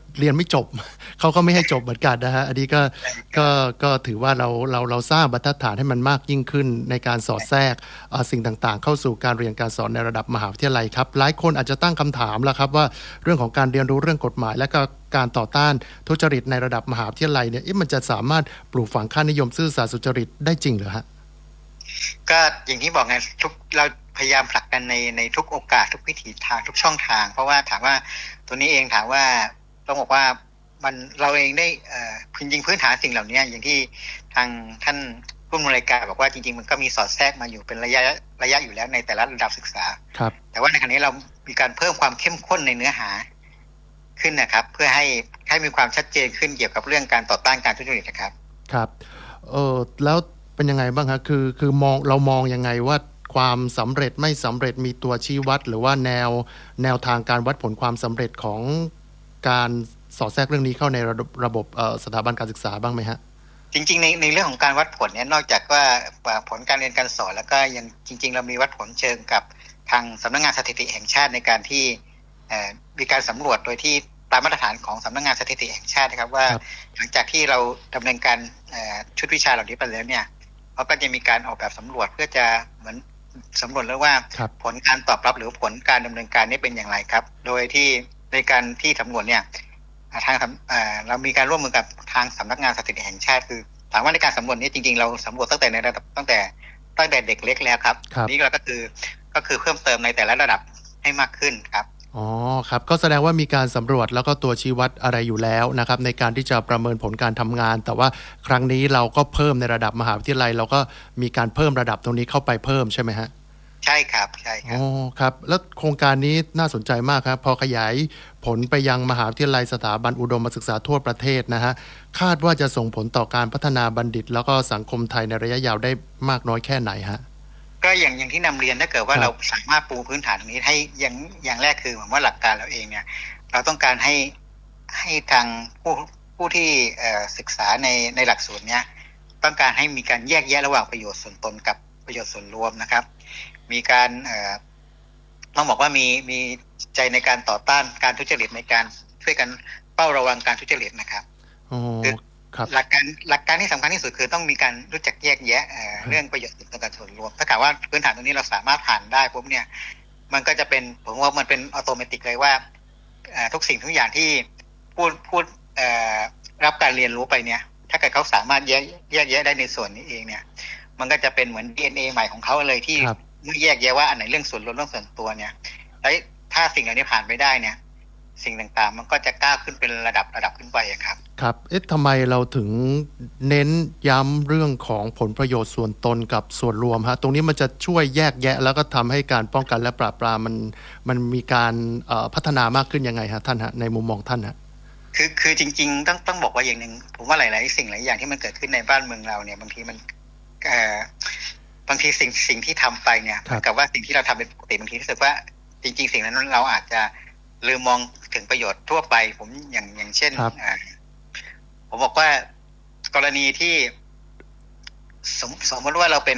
เรียนไม่จบ เขาก็ไม่ให้จบเหมือนกันนะฮะอันนี้ก็ถือว่าเราสร้างบรรทัดฐานให้มันมากยิ่งขึ้นในการสอดแทรกสิ่งต่างๆเข้าสู่การเรียนการสอนในระดับมหาวิทยาลัยครับหลายคนอาจจะตั้งคำถามแล้วครับว่าเรื่องของการเรียนรู้เรื่องกฎหมายและก็การต่อต้านทุจริตในระดับมหาวิทยาลัยเนี่ยมันจะสามารถปลูกฝังค่านิยมซื่อสัตย์สุจริตได้จริงหรือฮะก็อย่างที่บอกไงเราพยายามผลักดันในทุกโอกาสทุกวิถีทางทุกช่องทางเพราะว่าถามว่าตัวนี้เองถามว่าต้องบอกว่ามันเราเองได้จริงพื้นฐานสิ่งเหล่านี้อย่างที่ทางท่านผู้อำนวยการบอกว่าจริงๆมันก็มีสอดแทรกมาอยู่เป็นระยะอยู่แล้วในแต่ละระดับศึกษาครับแต่ว่าในขณะนี้เรามีการเพิ่มความเข้มข้นในเนื้อหาขึ้นนะครับเพื่อให้มีความชัดเจนขึ้นเกี่ยวกับเรื่องการต่อต้านการทุจริตนะครับครับแล้วเป็นยังไงบ้างครับคือเรามองยังไงว่าความสำเร็จไม่สำเร็จมีตัวชี้วัดหรือว่าแนวทางการวัดผลความสำเร็จของการสอดแทรกเรื่องนี้เข้าในระบบสถาบันการศึกษาบ้างไหมฮะจริงๆในเรื่องของการวัดผลเนี่ยนอกจากว่าผลการเรียนการสอนแล้วก็ยังจริงๆเรามีวัดผลเชิงกับทางสำนักงานสถิติแห่งชาติในการที่มีการสำรวจโดยที่ตามมาตรฐานของสำนักงานสถิติแห่งชาตินะครับว่าหลังจากที่เราดำเนินการชุดวิชาเหล่านี้ไปแล้วเนี่ยเขาก็จะมีการออกแบบสำรวจเพื่อจะเหมือนสำรวจแล้วว่าผลการตอบรับหรือผลการดำเนินการนี้เป็นอย่างไรครับโดยที่ในการที่สำรวจเนี่ยทางเรามีการร่วมมือกับทางสำนักงานสถิติแห่งชาติคือถามว่าในการสำรวจนี้จริงๆเราสำรวจตั้งแต่ในระดับตั้งแต่เด็กเล็กแล้วครับนี่เราก็คือเพิ่มเติมในแต่ละระดับให้มากขึ้นครับอ๋อครับก็แสดงว่ามีการสำรวจแล้วก็ตัวชี้วัดอะไรอยู่แล้วนะครับในการที่จะประเมินผลการทำงานแต่ว่าครั้งนี้เราก็เพิ่มในระดับมหาวิทยาลัยเราก็มีการเพิ่มระดับตรงนี้เข้าไปเพิ่มใช่ไหมฮะใช่ครับใช่ครับอ๋อครับแล้วโครงการนี้น่าสนใจมากครับพอขยายผลไปยังมหาวิทยาลัยสถาบันอุดมศึกษาทั่วประเทศนะฮะคาดว่าจะส่งผลต่อการพัฒนาบัณฑิตแล้วก็สังคมไทยในระยะยาวได้มากน้อยแค่ไหนฮะก็อย่างที่นำเรียนถ้าเกิดว่าเราสามารถปูพื้นฐานตรงนี้ให้อย่างแรกคือผมว่าหลักการเราเองเนี่ยเราต้องการให้ทางผู้ที่ศึกษาในหลักสูตรเนี้ยต้องการให้มีการแยกแยะระหว่างประโยชน์ส่วนตนกับประโยชน์ส่วนรวมนะครับมีการต้องบอกว่ามีใจในการต่อต้านการทุจริตในการช่วยกันเฝ้าระวังการทุจริตนะครับหลักการที่สำคัญที่สุดคือต้องมีการรู้จักแยกแยะเรื่องประโยชน์ส่วนตนกับส่วนรวมถ้าเกิดว่าพื้นฐานตรงนี้เราสามารถผ่านได้ปุ๊บเนี่ยมันก็จะเป็นผมว่ามันเป็นอัตโนมัติเลยว่าทุกสิ่งทุกอย่างที่พูดรับการเรียนรู้ไปเนี่ยถ้าเกิดเขาสามารถแยกแยะได้ในส่วนนี้เองเนี่ยมันก็จะเป็นเหมือน DNA ใหม่ของเขาเลยที่เมื่อแยกแยะว่าอันไหนเรื่องส่วนรวมเรื่องส่วนตัวเนี่ยแล้วถ้าสิ่งเหล่านี้ผ่านไปได้เนี่ยสิ่งต่างๆมันก็จะก้าวขึ้นเป็นระดับขึ้นไปครับครับทำไมเราถึงเน้นย้ำเรื่องของผลประโยชน์ส่วนตนกับส่วนรวมฮะตรงนี้มันจะช่วยแยกแยะแล้วก็ทำให้การป้องกันและปราบปรามมันมีการพัฒนามากขึ้นยังไงฮะท่านฮะในมุมมองท่านฮะคือจริงๆต้องบอกว่าอย่างหนึ่งผมว่าหลายๆสิ่งหลายอย่างที่มันเกิดขึ้นในบ้านเมืองเราเนี่ยบางทีมันบางทีสิ่งที่ทำไปเนี่ยกับว่าสิ่งที่เราทำเป็นปกติบางทีรู้สึกว่าจริงๆสิ่งนั้นเราอาจจะลืมมองถึงประโยชน์ทั่วไปผมอย่างเช่นผมบอกว่ากรณีที่สมมติว่าเราเป็น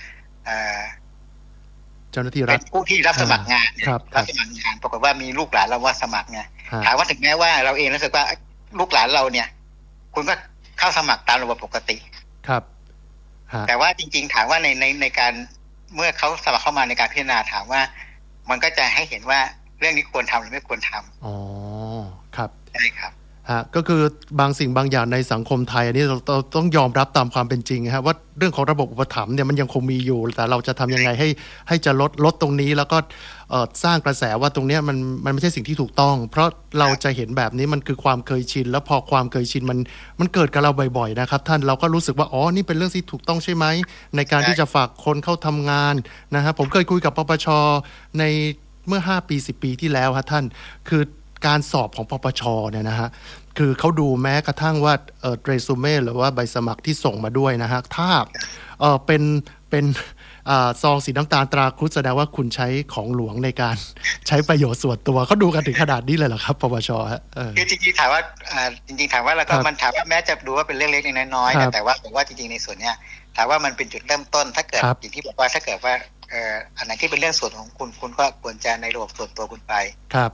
เจ้าหน้าที่รัฐผู้ที่รับสมัครงานรับสมัครงานปรากฏว่ามีลูกหลานเราว่าสมัครไงถามว่าถึงแม้ว่าเราเองรู้สึกว่าลูกหลานเราเนี่ยคุณก็เข้าสมัครตามระบบปกติครับแต่ว่าจริงๆถามว่าในการเมื่อเขาสมัครเข้ามาในการพิจารณาถามว่ามันก็จะให้เห็นว่าเรื่องนี้ควรทำหรือไม่ควรทำอ๋อครับใช่ครับก็คือบางสิ่งบางอย่างในสังคมไทยอันนี้เราต้องยอมรับตามความเป็นจริงครับว่าเรื่องของระบบอุปถัมภ์เนี่ยมันยังคงมีอยู่แต่เราจะทำยังไงให้จะลดตรงนี้แล้วก็สร้างกระแสว่าตรงนี้มันไม่ใช่สิ่งที่ถูกต้องเพราะเราจะเห็นแบบนี้มันคือความเคยชินแล้วพอความเคยชินมันเกิดกับเราบ่อยๆนะครับท่านเราก็รู้สึกว่าอ๋อนี่เป็นเรื่องที่ถูกต้องใช่ไหมในการที่จะฝากคนเข้าทำงานนะครับผมเคยคุยกับปปช.ในเมื่อ5 ปี 10 ปีที่แล้วครับท่านคือการสอบของปปช.เนี่ยนะฮะคือเขาดูแม้กระทั่งว่าเรซูเม่หรือว่าใบสมัครที่ส่งมาด้วยนะฮะถ้าเป็นซองสีน้ำตาลตราครุฑแสดงว่าคุณใช้ของหลวงในการใช้ประโยชน์ส่วนตัวเขาดูกันถึงขนาดนี้เลยเหรอครับปปช.ฮะคือจริงๆถามว่าแล้วก็มันถามว่าแม้จะดูว่าเป็นเรื่องเล็กน้อยๆแต่ว่าจริงๆในส่วนเนี้ยถามว่ามันเป็นจุดเริ่มต้นถ้าเกิดอย่างที่บอกว่าถ้าเกิดว่าอันไหนที่เป็นเรื่องส่วนของคุณก็ควรจะในระบบส่วนตัวคุณไปครับ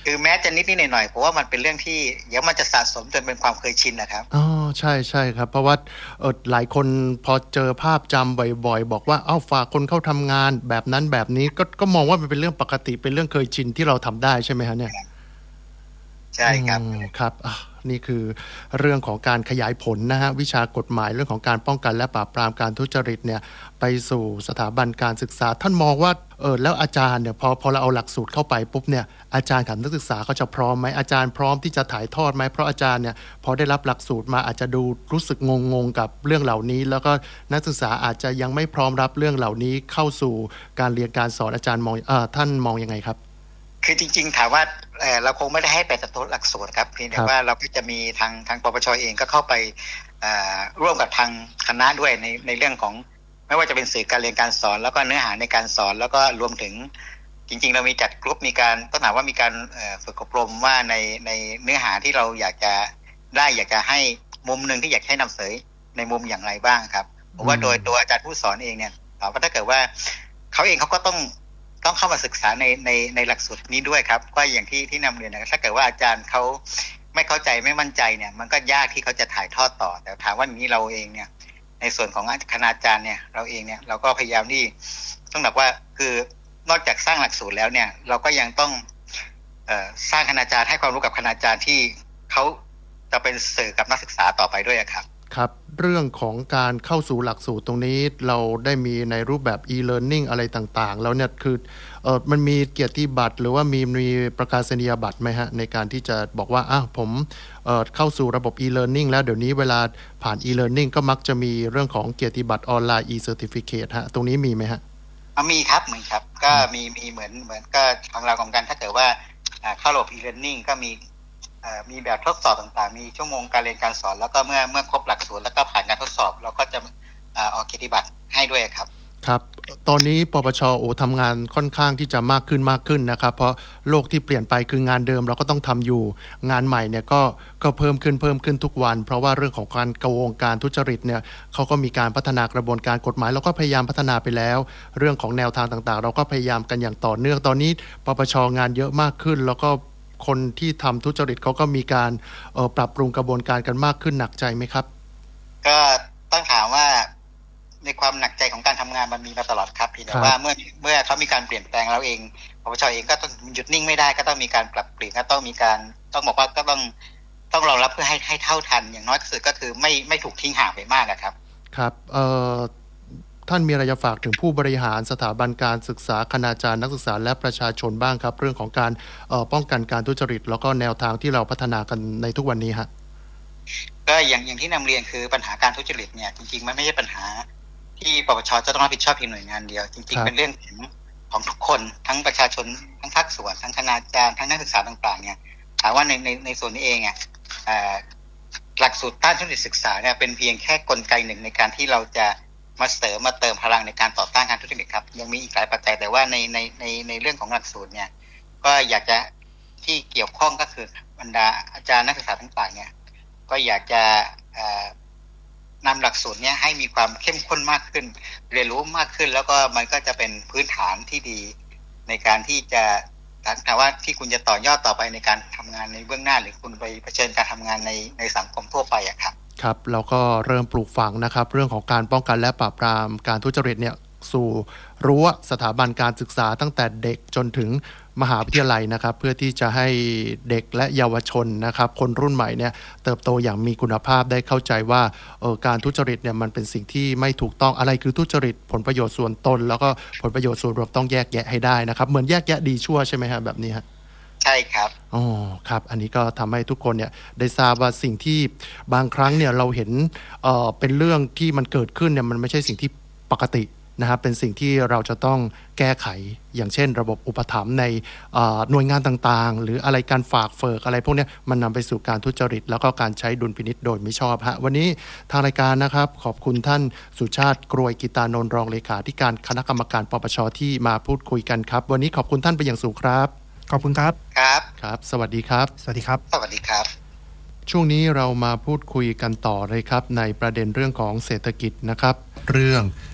คือแม้จะนิดๆหน่อยๆเพราะว่ามันเป็นเรื่องที่เดี๋ยวมันจะสะสมจนเป็นความเคยชินนะครับอ๋อใช่ใช่ครับเพราะว่าหลายคนพอเจอภาพจำบ่อยๆบอกว่าฝากคนเข้าทำงานแบบนั้นแบบนี้ก็มองว่ามันเป็นเรื่องปกติเป็นเรื่องเคยชินที่เราทำได้ใช่ไหมฮะเนี่ยใช่ครับครับนี่คือเรื่องของการขยายผลนะฮะวิชากฎหมายเรื่องของการป้องกันและปราบปรามการทุจริตเนี่ยไปสู่สถาบันการศึกษาท่านมองว่าแล้วอาจารย์เนี่ยพอเราเอาหลักสูตรเข้าไปปุ๊บเนี่ยอาจารย์กับนักศึกษาเขาจะพร้อมไหมอาจารย์พร้อมที่จะถ่ายทอดไหมเพราะอาจารย์เนี่ยพอได้รับหลักสูตรมาอาจจะดูรู้สึกงงกับเรื่องเหล่านี้แล้วก็นักศึกษาอาจจะยังไม่พร้อมรับเรื่องเหล่านี้เข้าสู่การเรียนการสอนอาจารย์มองท่านมองยังไงครับคือจริงๆถามว่าเราคงไม่ได้ให้ไปตัดต้นหลักสูตรครับเพียงแต่ว่าเราก็จะมีทางปปช.เองก็เข้าไปร่วมกับทางคณะด้วยในเรื่องของไม่ว่าจะเป็นสื่อการเรียนการสอนแล้วก็เนื้อหาในการสอนแล้วก็รวมถึงจริงๆเรามีจัดกลุ่มมีการต้องถามว่ามีการฝึกอบรมว่าในเนื้อหาที่เราอยากจะให้มุมนึงที่อยากให้นำเสนอในมุมอย่างไรบ้างครับเพราะว่าโดยตัวอาจารย์ผู้สอนเองเนี่ยถามว่าถ้าเกิดว่าเขาเองเขาก็ต้องเข้ามาศึกษาในหลักสูตรนี้ด้วยครับก็อย่างที่นำเรียนนะครับถ้าเกิดว่าอาจารย์เขาไม่เข้าใจไม่มั่นใจเนี่ยมันก็ยากที่เขาจะถ่ายทอดต่อแต่ถามว่านี้เราเองเนี่ยในส่วนของคณาจารย์เนี่ยเราเองเนี่ยเราก็พยายามที่ต้องแบบว่าคือนอกจากสร้างหลักสูตรแล้วเนี่ยเราก็ยังต้องสร้างคณาจารย์ให้ความรู้กับคณาจารย์ที่เขาจะเป็นสื่อกับนักศึกษาต่อไปด้วยครับครับเรื่องของการเข้าสู่หลักสูตรตรงนี้เราได้มีในรูปแบบ e-learning อะไรต่างๆแล้วเนี่ยคือมันมีเกียรติบัตรหรือว่ามีประกาศนียบัตรไหมฮะในการที่จะบอกว่าผมเข้าสู่ระบบ e-learning แล้วเดี๋ยวนี้เวลาผ่าน e-learning ก็มักจะมีเรื่องของเกียรติบัตรออนไลน์ e-certificate ฮะตรงนี้มีไหมฮะมีครับเหมือนครับก็มีเหมือนก็ทางเราของกันถ้าเกิดว่าเข้าระบบ e-learning ก็มีแบบทดสอบต่างๆมีชั่วโมงการเรียนการสอนแล้วก็เมื่อครบหลักสูตรแล้วก็ผ่านการทดสอบเราก็จะออกเกียรติบัตรให้ด้วยครับครับตอนนี้ปปช.ทำงานค่อนข้างที่จะมากขึ้นนะครับเพราะโลกที่เปลี่ยนไปคืองานเดิมเราก็ต้องทำอยู่งานใหม่เนี่ยก็เพิ่มขึ้นทุกวันเพราะว่าเรื่องของการกวงการทุจริตเนี่ยเขาก็มีการพัฒนากระบวนการกฎหมายเราก็พยายามพัฒนาไปแล้วเรื่องของแนวทางต่างๆเราก็พยายามกันอย่างต่อเนื่องตอนนี้ปปช.งานเยอะมากขึ้นแล้วก็คนที่ทำทุจริตเขาก็มีการปรับปรุงกระบวนการกันมากขึ้นหนักใจไหมครับก็ต้องถามว่าในความหนักใจของการทำงานมันมีมาตลอดครับพี่แต่ว่าเมื่อเขามีการเปลี่ยนแปลงแล้วเองปปช.เองก็ต้องหยุดนิ่งไม่ได้ก็ต้องมีการปรับเปลี่ยนก็ต้องมีการต้องบอกว่าก็ต้องรองรับเพื่อให้เท่าทันอย่างน้อยที่สุดก็คือไม่ถูกทิ้งห่างไปมากนะครับครับท่านมีอะไรจะฝากถึงผู้บริหารสถาบันการศึกษาคณาจารย์นักศึกษาและประชาชนบ้างครับเรื่องของการป้องกันการทุจริตแล้วก็แนวทางที่เราพัฒนากันในทุกวันนี้ฮะก็อย่างที่นำเรียนคือปัญหาการทุจริตเนี่ยจริงๆมันไม่ใช่ปัญหาที่ปปช.จะต้องรับผิดชอบเพียงหน่วยงานเดียวจริงๆเป็นเรื่องของทุกคนทั้งประชาชนทั้งภาคส่วนทั้งคณาจารย์ทั้งนักศึกษาต่างๆเนี่ยถามว่าในส่วนนี้เองหลักสูตรต้านทุจริตศึกษาเนี่ยเป็นเพียงแค่กลไกหนึ่งในการที่เราจะมาเสริมมาเติมพลังในการต่อต้านการทุจริตครับยังมีอีกหลายปัจจัยแต่ว่าในเรื่องของหลักสูตรเนี่ยก็อยากจะที่เกี่ยวข้องก็คือบรรดาอาจารย์นักศึกษาต่างๆเนี่ยก็อยากจะนำหลักสูตรนี้ให้มีความเข้มข้นมากขึ้นเรียนรู้มากขึ้นแล้วก็มันก็จะเป็นพื้นฐานที่ดีในการที่จะถามว่าที่คุณจะต่อยอดต่อไปในการทำงานในเบื้องหน้าหรือคุณไปเผชิญการทำงานในสังคมทั่วไปอะครับครับแล้วก็เริ่มปลูกฝังนะครับเรื่องของการป้องกันและปราบปรามการทุจริตเนี่ยสู่รั้วสถาบันการศึกษาตั้งแต่เด็กจนถึงมหาวิทยาลัยนะครับเพื่อที่จะให้เด็กและเยาวชนนะครับคนรุ่นใหม่เนี่ยเติบโตอย่างมีคุณภาพได้เข้าใจว่าการทุจริตเนี่ยมันเป็นสิ่งที่ไม่ถูกต้องอะไรคือทุจริตผลประโยชน์ส่วนตนแล้วก็ผลประโยชน์ส่วนรวมต้องแยกแยะให้ได้นะครับเหมือนแยกแยะดีชั่วใช่ไหมฮะแบบนี้ฮะใช่ครับอ๋อครับอันนี้ก็ทำให้ทุกคนเนี่ยได้ทราบว่าสิ่งที่บางครั้งเนี่ยเราเห็นเป็นเรื่องที่มันเกิดขึ้นเนี่ยมันไม่ใช่สิ่งที่ปกตินะครับเป็นสิ่งที่เราจะต้องแก้ไขอย่างเช่นระบบอุปถัมภ์ในหน่วยงานต่างๆหรืออะไรการฝากเฟิกอะไรพวกนี้มันนำไปสู่การทุจริตแล้วก็การใช้ดุลพินิจโดยไม่ชอบฮะวันนี้ทางรายการนะครับขอบคุณท่านสุชาติกรวยกิตานนท์รองเลขาธิการคณะกรรมการปปช.ที่มาพูดคุยกันครับวันนี้ขอบคุณท่านไปอย่างสูงครับขอบคุณครับครับสวัสดีครับสวัสดีครับสวัสดีครับช่วงนี้เรามาพูดคุยกันต่อเลยครับในประเด็นเรื่องของเศรษฐกิจนะครับเรื่อง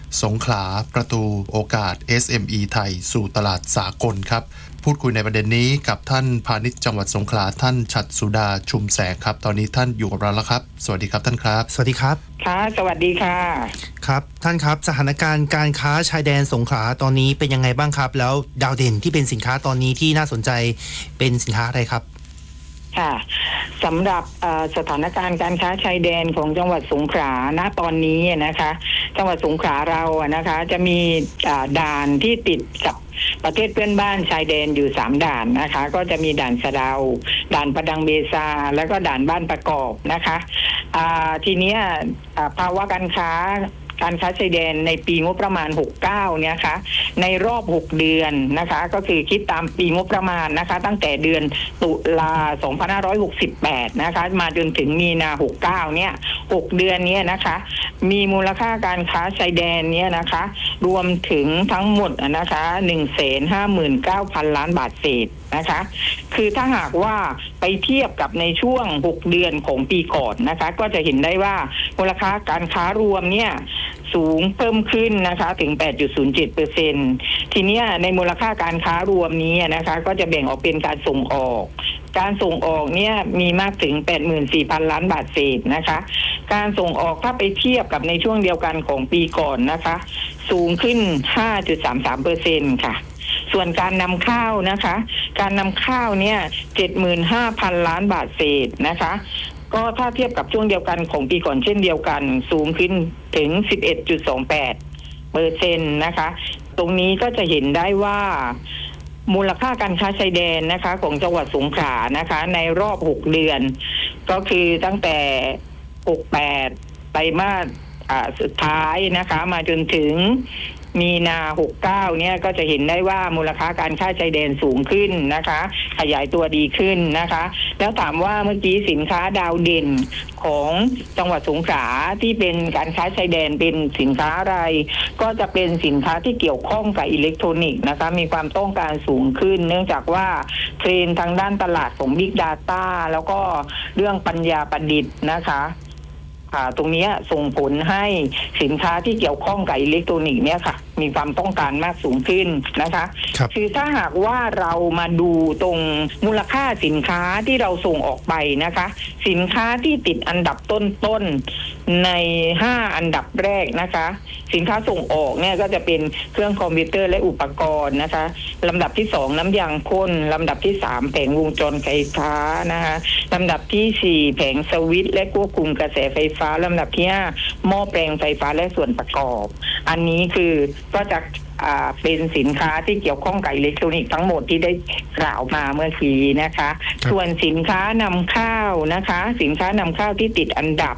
สงขลาประตูโอกาส SME ไทยสู่ตลาดสากลครับพูดคุยในประเด็นนี้กับท่านพาณิชย์จังหวัดสงขลาท่านฉัตรสุดาชุมแสงครับตอนนี้ท่านอยู่กับเราแล้วครับสวัสดีครับท่านครับสวัสดีครับค่ะสวัสดีค่ะครับท่านครับสถานการณ์การค้าชายแดนสงขลาตอนนี้เป็นยังไงบ้างครับแล้วดาวเด่นที่เป็นสินค้าตอนนี้ที่น่าสนใจเป็นสินค้าอะไรครับค่ะสำหรับสถานการณ์การค้าชายแดนของจังหวัดสงขลาณตอนนี้นะคะจังหวัดสงขลาเรานะคะจะมีด่านที่ติดกับประเทศเพื่อนบ้านชายแดนอยู่3ด่านนะคะก็จะมีด่านสะเดาด่านประดังเบซาแล้วก็ด่านบ้านประกอบนะคะทีนี้ภาวะการค้าชายแดนในปีงบประมาณ69เนี่ยค่ะในรอบ6เดือนนะคะก็คือคิดตามปีงบประมาณนะคะตั้งแต่เดือนตุลา2568นะคะมาจนถึงมีนา69เนี่ย6เดือนเนี้ยนะคะมีมูลค่าการค้าชายแดนเนี้ยนะคะรวมถึงทั้งหมดนะคะ 159,000 ล้านบาทเศษนะคะคือถ้าหากว่าไปเทียบกับในช่วง6เดือนของปีก่อนนะคะก็จะเห็นได้ว่ามูลค่าการค้ารวมเนี่ยสูงเพิ่มขึ้นนะคะถึง 8.07% ทีนี้ในมูลค่าการค้ารวมนี้นะคะก็จะแบ่งออกเป็นการส่งออกเนี่ยมีมากถึง 84,000 ล้านบาทเศษนะคะการส่งออกถ้าไปเทียบกับในช่วงเดียวกันของปีก่อนนะคะสูงขึ้น 5.33% ค่ะส่วนการนำเข้านะคะการนำเข้าเนี่ย 75,000 ล้านบาทเศษนะคะก็ถ้าเทียบกับช่วงเดียวกันของปีก่อนเช่นเดียวกันสูงขึ้นถึง 11.28% นะคะตรงนี้ก็จะเห็นได้ว่ามูลค่าการค้าชายแดนนะคะของจังหวัดสงขลานะคะในรอบ6เดือนก็คือตั้งแต่68ไตรมาสสุดท้ายนะคะมาจนถึงมีนา69เนี่ยก็จะเห็นได้ว่ามูลค่าการค้าชายแดนสูงขึ้นนะคะขยายตัวดีขึ้นนะคะแล้วถามว่าเมื่อกี้สินค้าดาวเด่นของจังหวัดสงขลาที่เป็นการค้าชายแดนเป็นสินค้าอะไรก็จะเป็นสินค้าที่เกี่ยวข้องกับอิเล็กทรอนิกส์นะคะมีความต้องการสูงขึ้นเนื่องจากว่าเทรนด์ทางด้านตลาดของ Big Data แล้วก็เรื่องปัญญาประดิษฐ์นะคะตรงนี้ส่งผลให้สินค้าที่เกี่ยวข้องกับอิเล็กทรอนิกส์เนี่ยค่ะมีความต้องการมากสูงขึ้นนะคะคือถ้าหากว่าเรามาดูตรงมูลค่าสินค้าที่เราส่งออกไปนะคะสินค้าที่ติดอันดับต้นใน5อันดับแรกนะคะสินค้าส่งออกเนี่ยก็จะเป็นเครื่องคอมพิวเตอร์และอุปกรณ์นะคะลำดับที่2น้ำยางข้นลำดับที่3แผงวงจรไฟฟ้านะคะลำดับที่4แผงสวิตช์และควบคุมกระแสไฟฟ้าลำดับที่5หม้อแปลงไฟฟ้าและส่วนประกอบอันนี้คือก็จะเป็นสินค้าที่เกี่ยวข้องกับอิเล็กทรอนิกส์ทั้งหมดที่ได้กล่าวมาเมื่อกี้นะคะส่วนสินค้านำเข้านะคะสินค้านำเข้าที่ติดอันดับ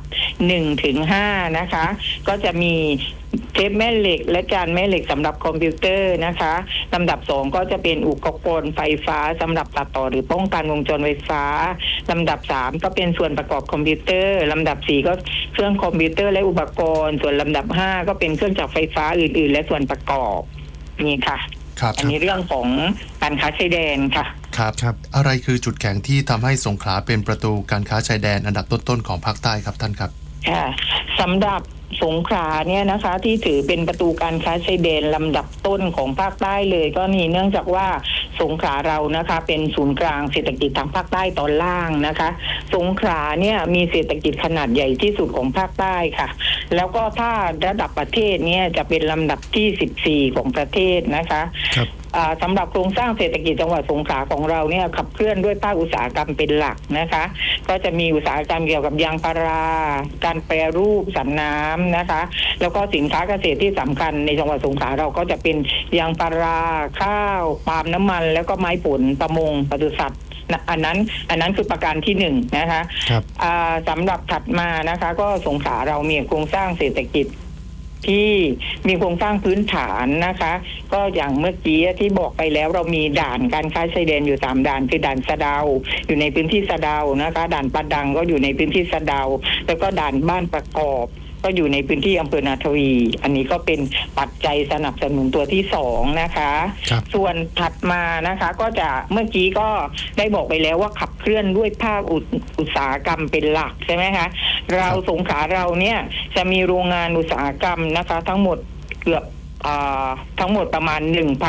1-5 นะคะก็จะมีเทปแม่เหล็กและจานแม่เหล็กสำหรับคอมพิวเตอร์นะคะลำดับ2ก็จะเป็นอุปกรณ์ไฟฟ้าสำหรับตัดต่อหรือป้องกันวงจรไฟฟ้าลำดับ3ก็เป็นส่วนประกอบคอมพิวเตอร์ลำดับ4ก็เครื่องคอมพิวเตอร์และอุปกรณ์ส่วนลำดับ5ก็เป็นเครื่องจักรไฟฟ้าอื่นๆและส่วนประกอบนี่ค่ะอันนี้เรื่องของการค้าชายแดนค่ะครับอะไรคือจุดแข็งที่ทำให้สงขลาเป็นประตูการค้าชายแดนอันดับต้นๆของภาคใต้ครับท่านครับสำหรับสงขลาเนี่ยนะคะที่ถือเป็นประตูการค้าชายแดนลำดับต้นของภาคใต้เลยก็นี่เนื่องจากว่าสงขลาเรานะคะเป็นศูนย์กลางเศรษฐกิจทางภาคใต้ตอนล่างนะคะสงขลาเนี่ยมีเศรษฐกิจขนาดใหญ่ที่สุดของภาคใต้ค่ะแล้วก็ถ้าระดับประเทศเนี่ยจะเป็นลำดับที่14ของประเทศนะคะสำหรับโครงสร้างเศรษฐกิจจังหวัดสงขลาของเราเนี่ยขับเคลื่อนด้วยภาคอุตสาหกรรมเป็นหลักนะคะก็จะมีอุตสาหกรรมเกี่ยวกับยางพาราการแปรรูปสันน้ำนะคะแล้วก็สินค้าเกษตรที่สำคัญในจังหวัดสงขลาเราก็จะเป็นยางพาราข้าวปาล์มน้ำมันแล้วก็ไม้ผลประมงปศุสัตว์อันนั้นคือประการที่1นะคะสำหรับถัดมานะคะก็สงขลาเรามีโครงสร้างเศรษฐกิจที่มีโครงสร้างพื้นฐานนะคะก็อย่างเมื่อกี้ที่บอกไปแล้วเรามีด่านการค้าชายแดนอยู่3ด่านคือด่านสะเดาอยู่ในพื้นที่สะเดานะคะด่านประดังก็อยู่ในพื้นที่สะเดาแล้วก็ด่านบ้านประกอบก็อยู่ในพื้นที่อำเภอนาทวีอันนี้ก็เป็นปัจจัยสนับสนุนตัวที่2นะคะส่วนถัดมานะคะก็จะเมื่อกี้ก็ได้บอกไปแล้วว่าขับเคลื่อนด้วยภาคอุตสาหกรรมเป็นหลักใช่ไหมคะเราสงขลาเราเนี่ยจะมีโรงงานอุตสาหกรรมนะคะทั้งหมดเกือบทั้งหมดประมาณ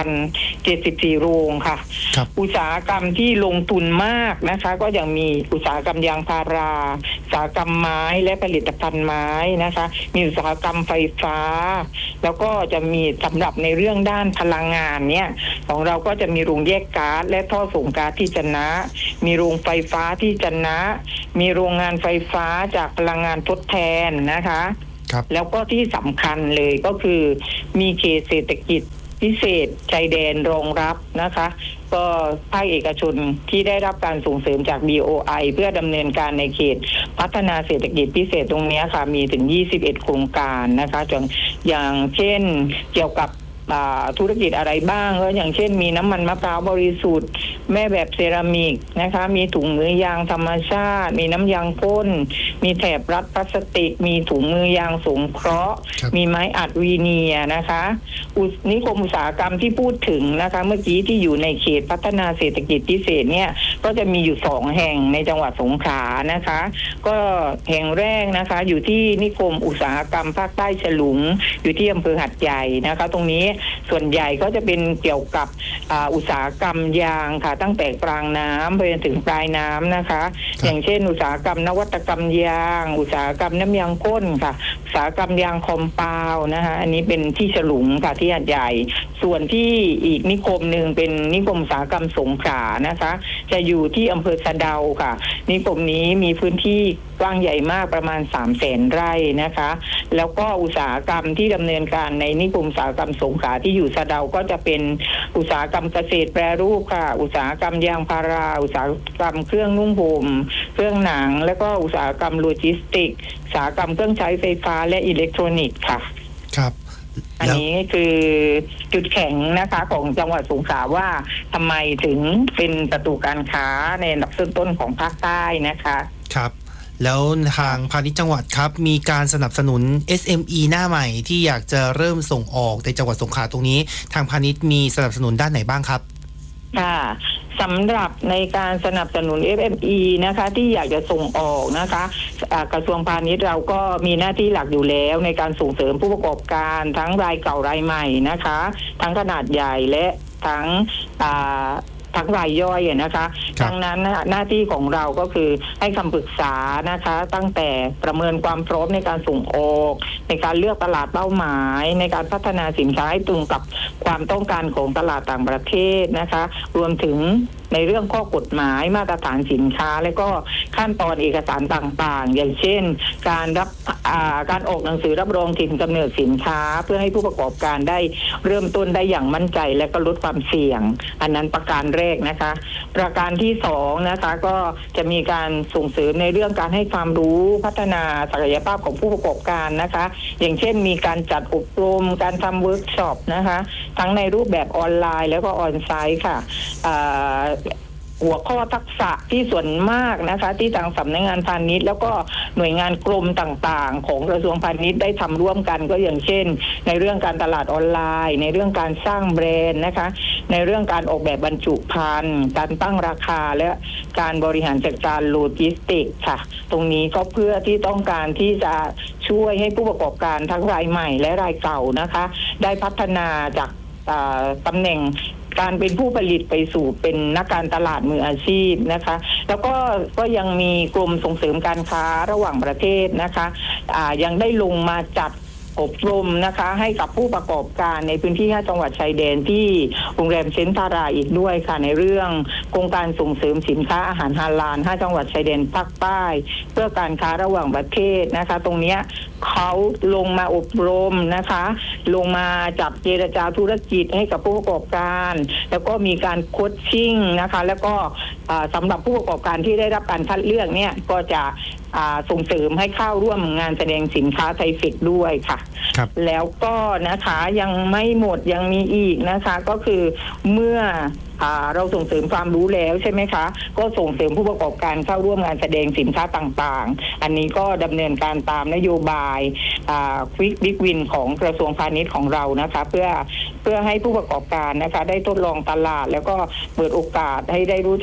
1,074 โรงค่ะอุตสาหกรรมที่ลงทุนมากนะคะก็ยังมีอุตสาหกรรมยางพาราอุตสาหกรรมไม้และผลิตภัณฑ์ไม้นะคะมีอุตสาหกรรมไฟฟ้าแล้วก็จะมีสำหรับในเรื่องด้านพลังงานเนี่ยของเราก็จะมีโรงแยกก๊าซและท่อส่งก๊าซที่จะนะมีโรงไฟฟ้าที่จะนะมีโรงงานไฟฟ้าจากพลังงานทดแทนนะคะแล้วก็ที่สำคัญเลยก็คือมีเขตเศรษฐกิจพิเศษชายแดนรองรับนะคะก็ภาคเอกชนที่ได้รับการส่งเสริมจาก BOI เพื่อดำเนินการในเขตพัฒนาเศรษฐกิจพิเศษตรงนี้ค่ะมีถึง21โครงการนะคะอย่างเช่นเกี่ยวกับธุรกิจอะไรบ้างก็อย่างเช่นมีน้ำมันมะพร้าวบริสุทธิ์แม่แบบเซรามิกนะคะมีถุงมือยางธรรมชาติมีน้ำยางพ่นมีแถบรัดพลาสติกมีถุงมือยางสงเคราะห์มีไม้อัดวีเนียนะคะนิคมอุตสาหกรรมที่พูดถึงนะคะเมื่อกี้ที่อยู่ในเขตพัฒนาเศรษฐกิจพิเศษเนี่ยก็จะมีอยู่2แห่งในจังหวัดสงขลานะคะก็แห่งแรกนะคะอยู่ที่นิคมอุตสาหกรรมภาคใต้ฉลุงอยู่ที่อำเภอหัดใหญ่นะคะตรงนี้ส่วนใหญ่ก็จะเป็นเกี่ยวกับอุตสาหกรรมยางค่ะตั้งแต่กลางน้ำไปจนถึงปลายน้ำนะคะอย่างเช่นอุตสาหกรรมนวัตกรรมยางอุตสาหกรรมน้ำยางข้นค่ะอุตสาหกรรมยางคอมเปาวนะคะอันนี้เป็นที่ฉลุงค่ะที่หัดใหญ่ส่วนที่อีกนิคมหนึ่งเป็นนิคมอุตสาหกรรมสงขลานะคะจะอยู่ที่อำเภอสะเดาค่ะนิคมนี้มีพื้นที่กว้างใหญ่มากประมาณ 300,000 ไร่นะคะแล้วก็อุตสาหกรรมที่ดำเนินการในนิคมอุตสาหกรรมสงขลาที่อยู่สะเดาก็จะเป็นอุตสาหกรรมเกษตรแปรรูปค่ะอุตสาหกรรมยางพาราอุตสาหกรรมเครื่องนุ่งห่มเครื่องหนังแล้วก็อุตสาหกรรมโลจิสติกส์อุตสาหกรรมเครื่องใช้ไฟฟ้าและอิเล็กทรอนิกส์ค่ะครับอันนี้คือจุดแข็งนะคะของจังหวัดสงขลาว่าทำไมถึงเป็นประตูการค้าในอันดับต้นๆของภาคใต้นะคะครับแล้วทางพาณิชย์จังหวัดครับมีการสนับสนุน SME หน้าใหม่ที่อยากจะเริ่มส่งออกในจังหวัดสงขลาตรงนี้ทางพาณิชย์มีสนับสนุนด้านไหนบ้างครับค่ะสำหรับในการสนับสนุน SME นะคะที่อยากจะส่งออกนะคะกระทรวงพาณิชย์เราก็มีหน้าที่หลักอยู่แล้วในการส่งเสริมผู้ประกอบการทั้งรายเก่ารายใหม่นะคะทั้งขนาดใหญ่และทั้งรายย่อยนะคะดังนั้นหน้าที่ของเราก็คือให้คำปรึกษานะคะตั้งแต่ประเมินความพร้อมในการส่งออกในการเลือกตลาดเป้าหมายในการพัฒนาสินค้าให้ตรงกับความต้องการของตลาดต่างประเทศนะคะรวมถึงในเรื่องข้อกฎหมายมาตรฐานสินค้าและก็ขั้นตอนเอกสารต่างๆอย่างเช่นการออกหนังสือรับรองถิ่นกำเนิดสินค้าเพื่อให้ผู้ประกอบการได้เริ่มต้นได้อย่างมั่นใจและก็ลดความเสี่ยงอันนั้นประการแรกนะคะประการที่2นะคะก็จะมีการส่งเสริมในเรื่องการให้ความรู้พัฒนาศักยภาพของผู้ประกอบการนะคะอย่างเช่นมีการจัดอบรมการทำเวิร์กช็อปนะคะทั้งในรูปแบบออนไลน์แล้วก็ออนไซต์ค่ะหัวข้อทักษะที่ส่วนมากนะคะที่ทางสำนักงานพาณิชย์แล้วก็หน่วยงานกรมต่างๆของกระทรวงพาณิชย์ได้ทำร่วมกันก็อย่างเช่นในเรื่องการตลาดออนไลน์ในเรื่องการสร้างแบรนด์นะคะในเรื่องการออกแบบบรรจุภัณฑ์การตั้งราคาและการบริหารจัดการโลจิสติกส์ค่ะตรงนี้ก็เพื่อที่ต้องการที่จะช่วยให้ผู้ประกอบการทั้งรายใหม่และรายเก่านะคะได้พัฒนาจากตำแหน่งการเป็นผู้ผลิตไปสู่เป็นนักการตลาดมืออาชีพนะคะแล้วก็ยังมีกรมส่งเสริมการค้าระหว่างประเทศนะคะยังได้ลงมาจัดอบรมนะคะให้กับผู้ประกอบการในพื้นที่5จังหวัดชายแดนที่โรงแรมเซนต์ทาราอีกด้วยค่ะในเรื่องโครงการส่งเสริมสินค้าอาหารฮาลาล5จังหวัดชายแดนภาคใต้เพื่อการค้าระหว่างประเทศนะคะตรงนี้เขาลงมาอบรมนะคะลงมาจับเจรจาธุรกิจให้กับผู้ประกอบการแล้วก็มีการโคชชิ่งนะคะแล้วก็สำหรับผู้ประกอบการที่ได้รับการคัดเลือกเนี่ยก็จะส่งเสริมให้เข้าร่วมงานแสดงสินค้าไทเฟคด้วยค่ะแล้วก็นะคะยังไม่หมดยังมีอีกนะคะก็คือเมื่อเราส่งเสริมความรู้แล้วใช่ไหมคะก็ส่งเสริมผู้ประกอบการเข้าร่วมงานแสดงสินค้าต่างๆอันนี้ก็ดำเนินการตามนโยบายQuick Big Win ของกระทรวงพาณิชย์ของเรานะคะเพื่อให้ผู้ประกอบการนะคะได้ทดลองตลาดแล้วก็เปิดโอกาสให้ได้รู้จัก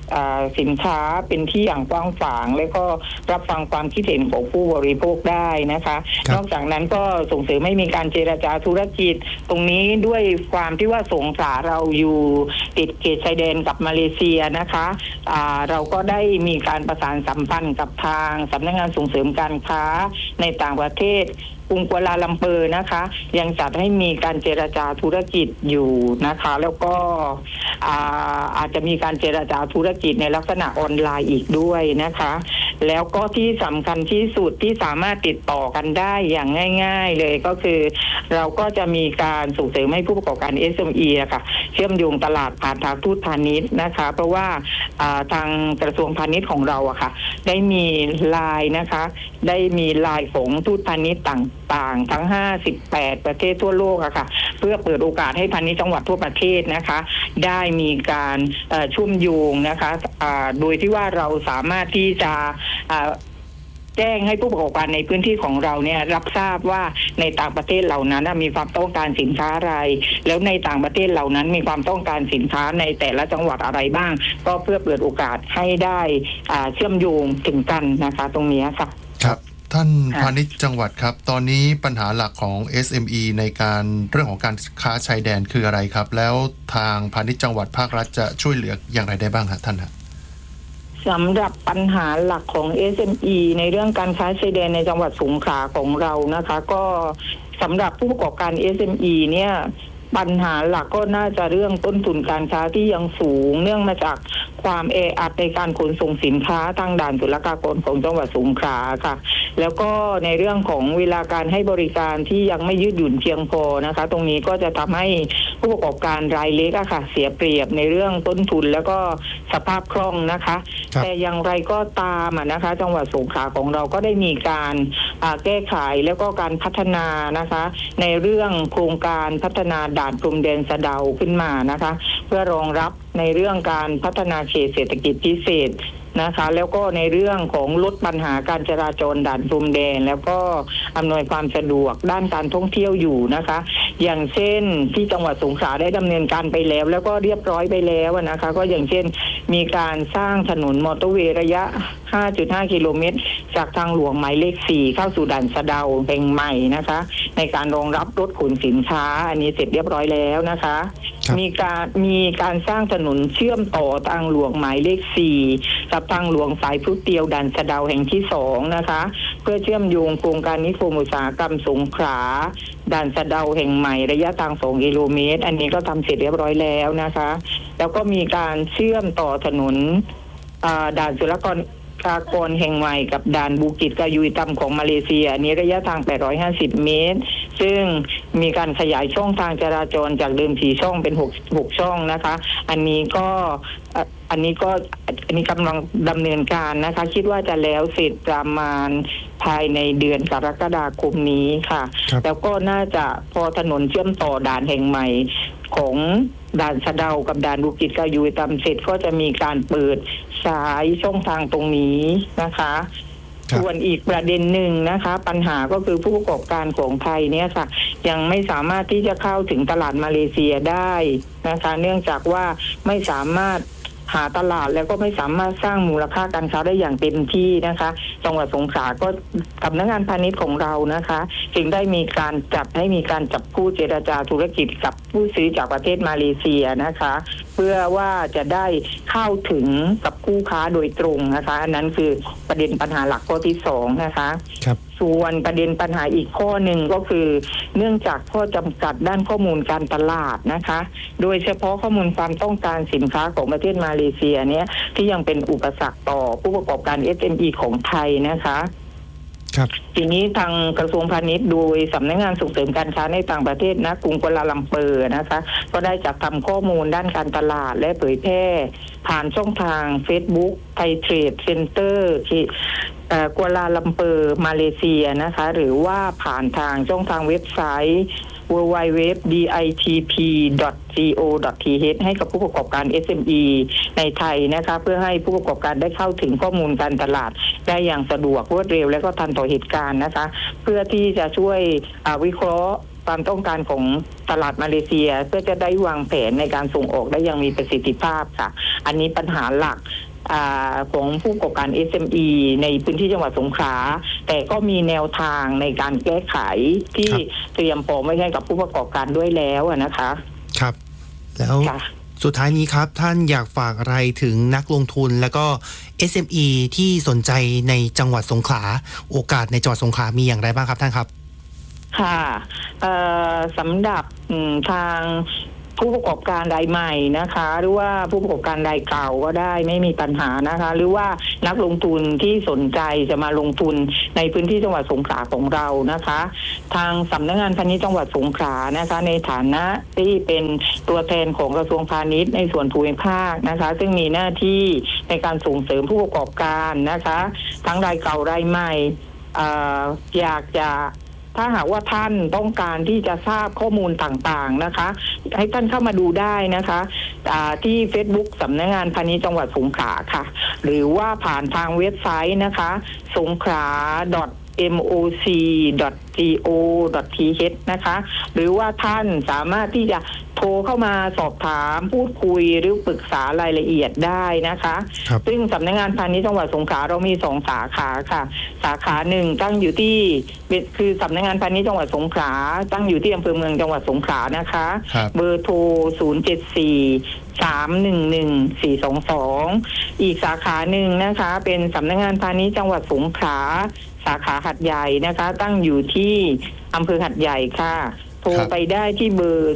สินค้าเป็นที่อย่างกว้างขวางและก็รับฟังความคิดเห็นของผู้บริโภคได้นะคะนอกจากนั้นก็ส่งเสริมให้มีการเจรจาธุรกิจตรงนี้ด้วยความที่ว่าสงขลาเราอยู่ติดเขตชายแดนกับมาเลเซียนะคะเราก็ได้มีการประสานสัมพันธ์กับทางสำนักงานส่งเสริมการค้าในต่างประเทศกรุงกัวลาลัมเปอร์นะคะยังจัดให้มีการเจรจาธุรกิจอยู่นะคะแล้วก็อาจจะมีการเจรจาธุรกิจในลักษณะออนไลน์อีกด้วยนะคะแล้วก็ที่สำคัญที่สุดที่สามารถติดต่อกันได้อย่างง่ายๆเลยก็คือเราก็จะมีการส่งเสริมให้ผู้ประกอบการ SME ค่ะเชื่อมโยงตลาดผ่านทางทูตพาณิชย์นะคะเพราะว่าทางกระทรวงพาณิชย์ของเราค่ะได้มีไลน์นะคะได้มีไลน์ของทูตพาณิชย์ต่างๆทั้ง58ประเทศทั่วโลกค่ะเพื่อเปิดโอกาสให้พาณิชย์จังหวัดทั่วประเทศนะคะได้มีการเชื่อมโยงนะคะโดยที่ว่าเราสามารถที่จะแจ้งให้ผู้ประกอบการในพื้นที่ของเราเนี่ยรับทราบว่าในต่างประเทศเหล่านั้นมีความต้องการสินค้าอะไรแล้วในต่างประเทศเหล่านั้นมีความต้องการสินค้าในแต่ละจังหวัดอะไรบ้างก็เพื่อเปิดโอกาสให้ได้เชื่อมโยงถึงกันนะคะตรงนี้ค่ะครับท่านพาณิชย์จังหวัดครับตอนนี้ปัญหาหลักของ SME ในการเรื่องของการค้าชายแดนคืออะไรครับแล้วทางพาณิชย์จังหวัดภาครัฐจะช่วยเหลืออย่างไรได้บ้างครับท่านครับสำหรับปัญหาหลักของ SME ในเรื่องการค้าชายแดนในจังหวัดสงขลาของเรานะคะก็สำหรับผู้ประกอบการ SME เนี่ยปัญหาหลักก็น่าจะเรื่องต้นทุนการค้าที่ยังสูงเนื่องมาจากความแออัดในการขนส่งสินค้าทางด่านศุลกากรของจังหวัดสงขลาค่ะแล้วก็ในเรื่องของเวลาการให้บริการที่ยังไม่ยืดหยุ่นเพียงพอนะคะตรงนี้ก็จะทำให้ผู้ประกอบการรายเล็กค่ะเสียเปรียบในเรื่องต้นทุนแล้วก็สภาพคล่องนะคะแต่อย่างไรก็ตามนะคะจังหวัดสงขลาของเราก็ได้มีการแก้ไขแล้วก็การพัฒนานะคะในเรื่องโครงการพัฒนาด่านพรมแดนสะเดาขึ้นมานะคะเพื่อรองรับในเรื่องการพัฒนาเขตเศรษฐกิจพิเศษนะคะแล้วก็ในเรื่องของลดปัญหาการจราจรด่านพรมแดนแล้วก็อำนวยความสะดวกด้านการท่องเที่ยวอยู่นะคะอย่างเช่นที่จังหวัดสงขลาได้ดำเนินการไปแล้วก็เรียบร้อยไปแล้วนะคะก็อย่างเช่นมีการสร้างถนนมอเตอร์เวย์ระยะ 5.5 กิโลเมตรจากทางหลวงหมายเลข 4เข้าสู่ด่านสะเดาแห่งใหม่นะคะในการรองรับรถขนสินค้าอันนี้เสร็จเรียบร้อยแล้วนะคะมีการสร้างถนนเชื่อมต่อทางหลวงหมายเลข 4กับทางหลวงสายพลุเตียวด่านสะเดาแห่งที่2นะคะเพื่อเชื่อมโยงโครงการนิคมอุตสาหกรรมสงขลาด่านสะเดาแห่งใหม่ระยะทาง2กิโลเมตรอันนี้ก็ทำเสร็จเรียบร้อยแล้วนะคะแล้วก็มีการเชื่อมต่อถนนด่านศุลกากรแห่งใหม่กับด่านบูกิจกายุยตัมของมาเลเซียนี้ระยะทาง850เมตรซึ่งมีการขยายช่องทางจราจรจากเดิม4ช่องเป็น6ช่องนะคะอันนี้กำลังดำเนินการนะคะคิดว่าจะแล้วเสร็จประมาณภายในเดือนกรกฎาคมนี้ค่ะแล้วก็น่าจะพอถนนเชื่อมต่อด่านแห่งใหม่ของด่านสะเดากับด่านบูกิจกายุยตัมเสร็จก็จะมีการเปิดสายช่องทางตรงนี้นะคะส่วนอีกประเด็นหนึ่งนะคะปัญหาก็คือผู้ประกอบการของไทยเนี่ยค่ะยังไม่สามารถที่จะเข้าถึงตลาดมาเลเซียได้นะคะเนื่องจากว่าไม่สามารถหาตลาดแล้วก็ไม่สามารถสร้างมูลค่าการค้าได้อย่างเต็มที่นะคะจังหวัดสงขลาก็สำนักงานพาณิชย์ของเรานะคะจึงได้มีการจับคู่เจรจาธุรกิจกับผู้ซื้อจากประเทศมาเลเซียนะคะเพื่อว่าจะได้เข้าถึงกับคู่ค้าโดยตรงนะคะอันนั้นคือประเด็นปัญหาหลักข้อที่2นะคะส่วนประเด็นปัญหาอีกข้อหนึ่งก็คือเนื่องจากข้อจำกัดด้านข้อมูลการตลาดนะคะโดยเฉพาะข้อมูลความต้องการสินค้าของประเทศมาเลเซียเนี่ยที่ยังเป็นอุปสรรคต่อผู้ประกอบการ SME ของไทยนะคะทีนี้ทางกระทรวงพาณิชย์โดยสำนักงานส่งเสริมการค้าในต่างประเทศนะกรุงกัวลาลัมเปอร์นะคะก็ได้จัดทำข้อมูลด้านการตลาดและเผยแพร่ผ่านช่องทาง Facebook ไทยเทรดเซ็นเตอร์กัวลาลัมเปอร์มาเลเซียนะคะหรือว่าผ่านทางช่องทางเว็บไซต์ www.ditp.co.th ให้กับผู้ประกอบการ SME ในไทยนะคะเพื่อให้ผู้ประกอบการได้เข้าถึงข้อมูลการตลาดได้อย่างสะดวกรวดเร็วและก็ทันต่อเหตุการณ์นะคะเพื่อที่จะช่วยวิเคราะห์ความต้องการของตลาดมาเลเซียเพื่อจะได้วางแผนในการส่งออกได้อย่างมีประสิทธิภาพค่ะอันนี้ปัญหาหลักของผู้ประกอบการ SME ในพื้นที่จังหวัดสงขลาแต่ก็มีแนวทางในการแก้ไขที่เตรียมพร้อมไว้ให้กับผู้ประกอบการด้วยแล้วนะคะครับแล้วสุดท้ายนี้ครับท่านอยากฝากอะไรถึงนักลงทุนแล้วก็ SME ที่สนใจในจังหวัดสงขลาโอกาสในจังหวัดสงขลามีอย่างไรบ้างครับท่านครับค่ะสำหรับทางผู้ประกอบการรายใหม่นะคะหรือว่าผู้ประกอบการรายเก่าก็ได้ไม่มีปัญหานะคะหรือว่านักลงทุนที่สนใจจะมาลงทุนในพื้นที่จังหวัดสงขลาของเรานะคะทางสำนักงานพาณิชย์จังหวัดสงขลานะคะในฐานะที่เป็นตัวแทนของกระทรวงพาณิชย์ในส่วนภูมิภาคนะคะซึ่งมีหน้าที่ในการส่งเสริมผู้ประกอบการนะคะทั้งรายเก่ารายใหม่อยากจะถ้าหากว่าท่านต้องการที่จะทราบข้อมูลต่างๆนะคะให้ท่านเข้ามาดูได้นะคะที่ Facebook สำนักงานพาณิชย์จังหวัดสงขลาค่ะหรือว่าผ่านทางเว็บไซต์นะคะสงขลา moc.go.th นะคะหรือว่าท่านสามารถที่จะโทรเข้ามาสอบถามพูดคุยหรือปรึกษารายละเอียดได้นะคะซึ่งสำนักงานพาณิชย์จังหวัดสงขลาเรามี2 สาขาค่ะสาขาหนึ่งตั้งอยู่ที่คือสำนักงานพาณิชย์จังหวัดสงขลาตั้งอยู่ที่อำเภอเมืองจังหวัดสงขลานะคะเบอร์โทร074-311-422อีกสาขาหนึ่งนะคะเป็นสำนักงานพาณิชย์จังหวัดสงขลาสาขาหัดใหญ่นะคะตั้งอยู่ที่อำเภอหัดใหญ่ค่ะโทรไปได้ที่เบอร์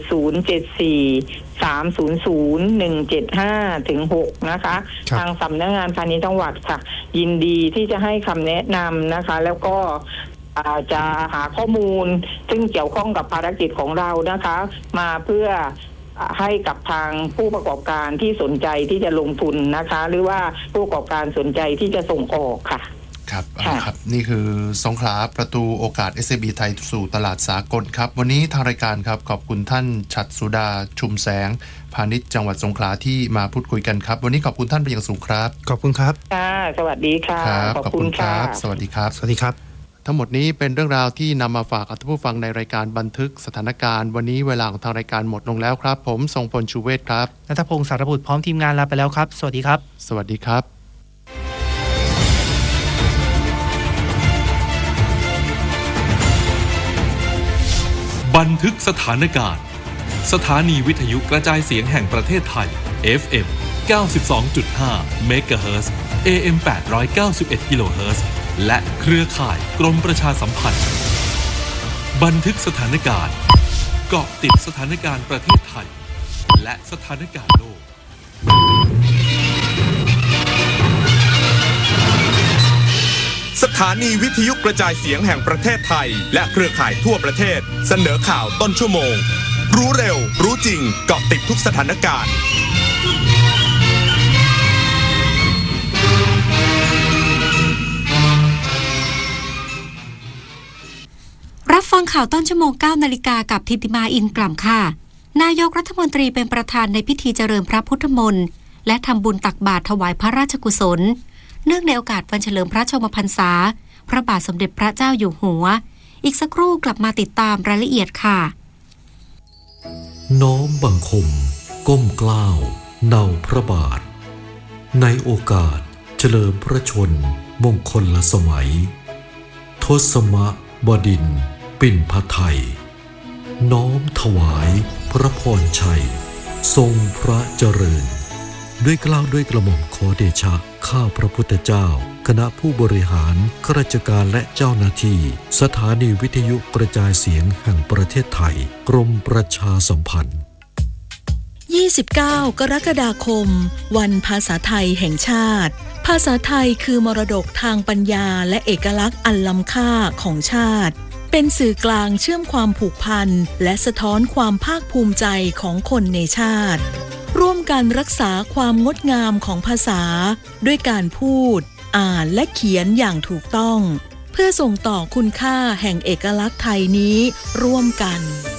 074-300-175-6นะคะทางสำนักงานพาณิชย์จังหวัดค่ะยินดีที่จะให้คำแนะนำนะคะแล้วก็จะหาข้อมูลซึ่งเกี่ยวข้องกับภารกิจของเรานะคะมาเพื่อให้กับทางผู้ประกอบการที่สนใจที่จะลงทุนนะคะหรือว่าผู้ประกอบการสนใจที่จะส่งออกค่ะครับครับนี่คือสงขลาประตูโอกาส SME ไทยสู่ตลาดสากลครับวันนี้ทางรายการครับขอบคุณท่านฉัตรสุดาชุมแสงพาณิชย์จังหวัดสงขลาที่มาพูดคุยกันครับวันนี้ขอบคุณท่านเป็นอย่างสูงครับขอบคุณครับสวัสดีค่ะขอบคุณครับสวัสดีครับสวัสดีครับทั้งหมดนี้เป็นเรื่องราวที่นำมาฝากท่านผู้ฟังในรายการบันทึกสถานการณ์วันนี้เวลาของทางรายการหมดลงแล้วครับผมทรงพลชูเวศครับณัฐพงศ์สารบุตรพร้อมทีมงานลาไปแล้วครับสวัสดีครับสวัสดีครับบันทึกสถานการณ์สถานีวิทยุกระจายเสียงแห่งประเทศไทย FM 92.5 เมกะเฮิรตซ์ AM 891 กิโลเฮิรตซ์และเครือข่ายกรมประชาสัมพันธ์บันทึกสถานการณ์เกาะติดสถานการณ์ประเทศไทยและสถานการณ์โลกสถานีวิทยุกระจายเสียงแห่งประเทศไทยและเครือข่ายทั่วประเทศเสนอข่าวต้นชั่วโมงรู้เร็วรู้จริงเกาะติดทุกสถานการณ์รับฟังข่าวต้นชั่วโมง 9 นาฬิกากับทิติมาอินกล่ำค่ะนายกรัฐมนตรีเป็นประธานในพิธีเจริญพระพุทธมนต์และทำบุญตักบาตรถวายพระราชกุศลเนื่องในโอกาสวันเฉลิมพระชนมพรรษาพระบาทสมเด็จพระเจ้าอยู่หัวอีกสักครู่กลับมาติดตามรายละเอียดค่ะน้อมบังคมก้มเกล้าเนาพระบาทในโอกาสเฉลิมพระชนมงคลสมัยทศมบดินทร์ปิ่นพไทยน้อมถวายพระพรชัยทรงพระเจริญด้วยเกล้าด้วยกระหม่อมขอเดชะข้าพระพุทธเจ้าคณะผู้บริหารข้าราชการและเจ้าหน้าที่สถานีวิทยุกระจายเสียงแห่งประเทศไทยกรมประชาสัมพันธ์ 29 กรกฎาคมวันภาษาไทยแห่งชาติภาษาไทยคือมรดกทางปัญญาและเอกลักษณ์อันล้ำค่าของชาติเป็นสื่อกลางเชื่อมความผูกพันและสะท้อนความภาคภูมิใจของคนในชาติร่วมกันรักษาความงดงามของภาษาด้วยการพูดอ่านและเขียนอย่างถูกต้องเพื่อส่งต่อคุณค่าแห่งเอกลักษณ์ไทยนี้ร่วมกัน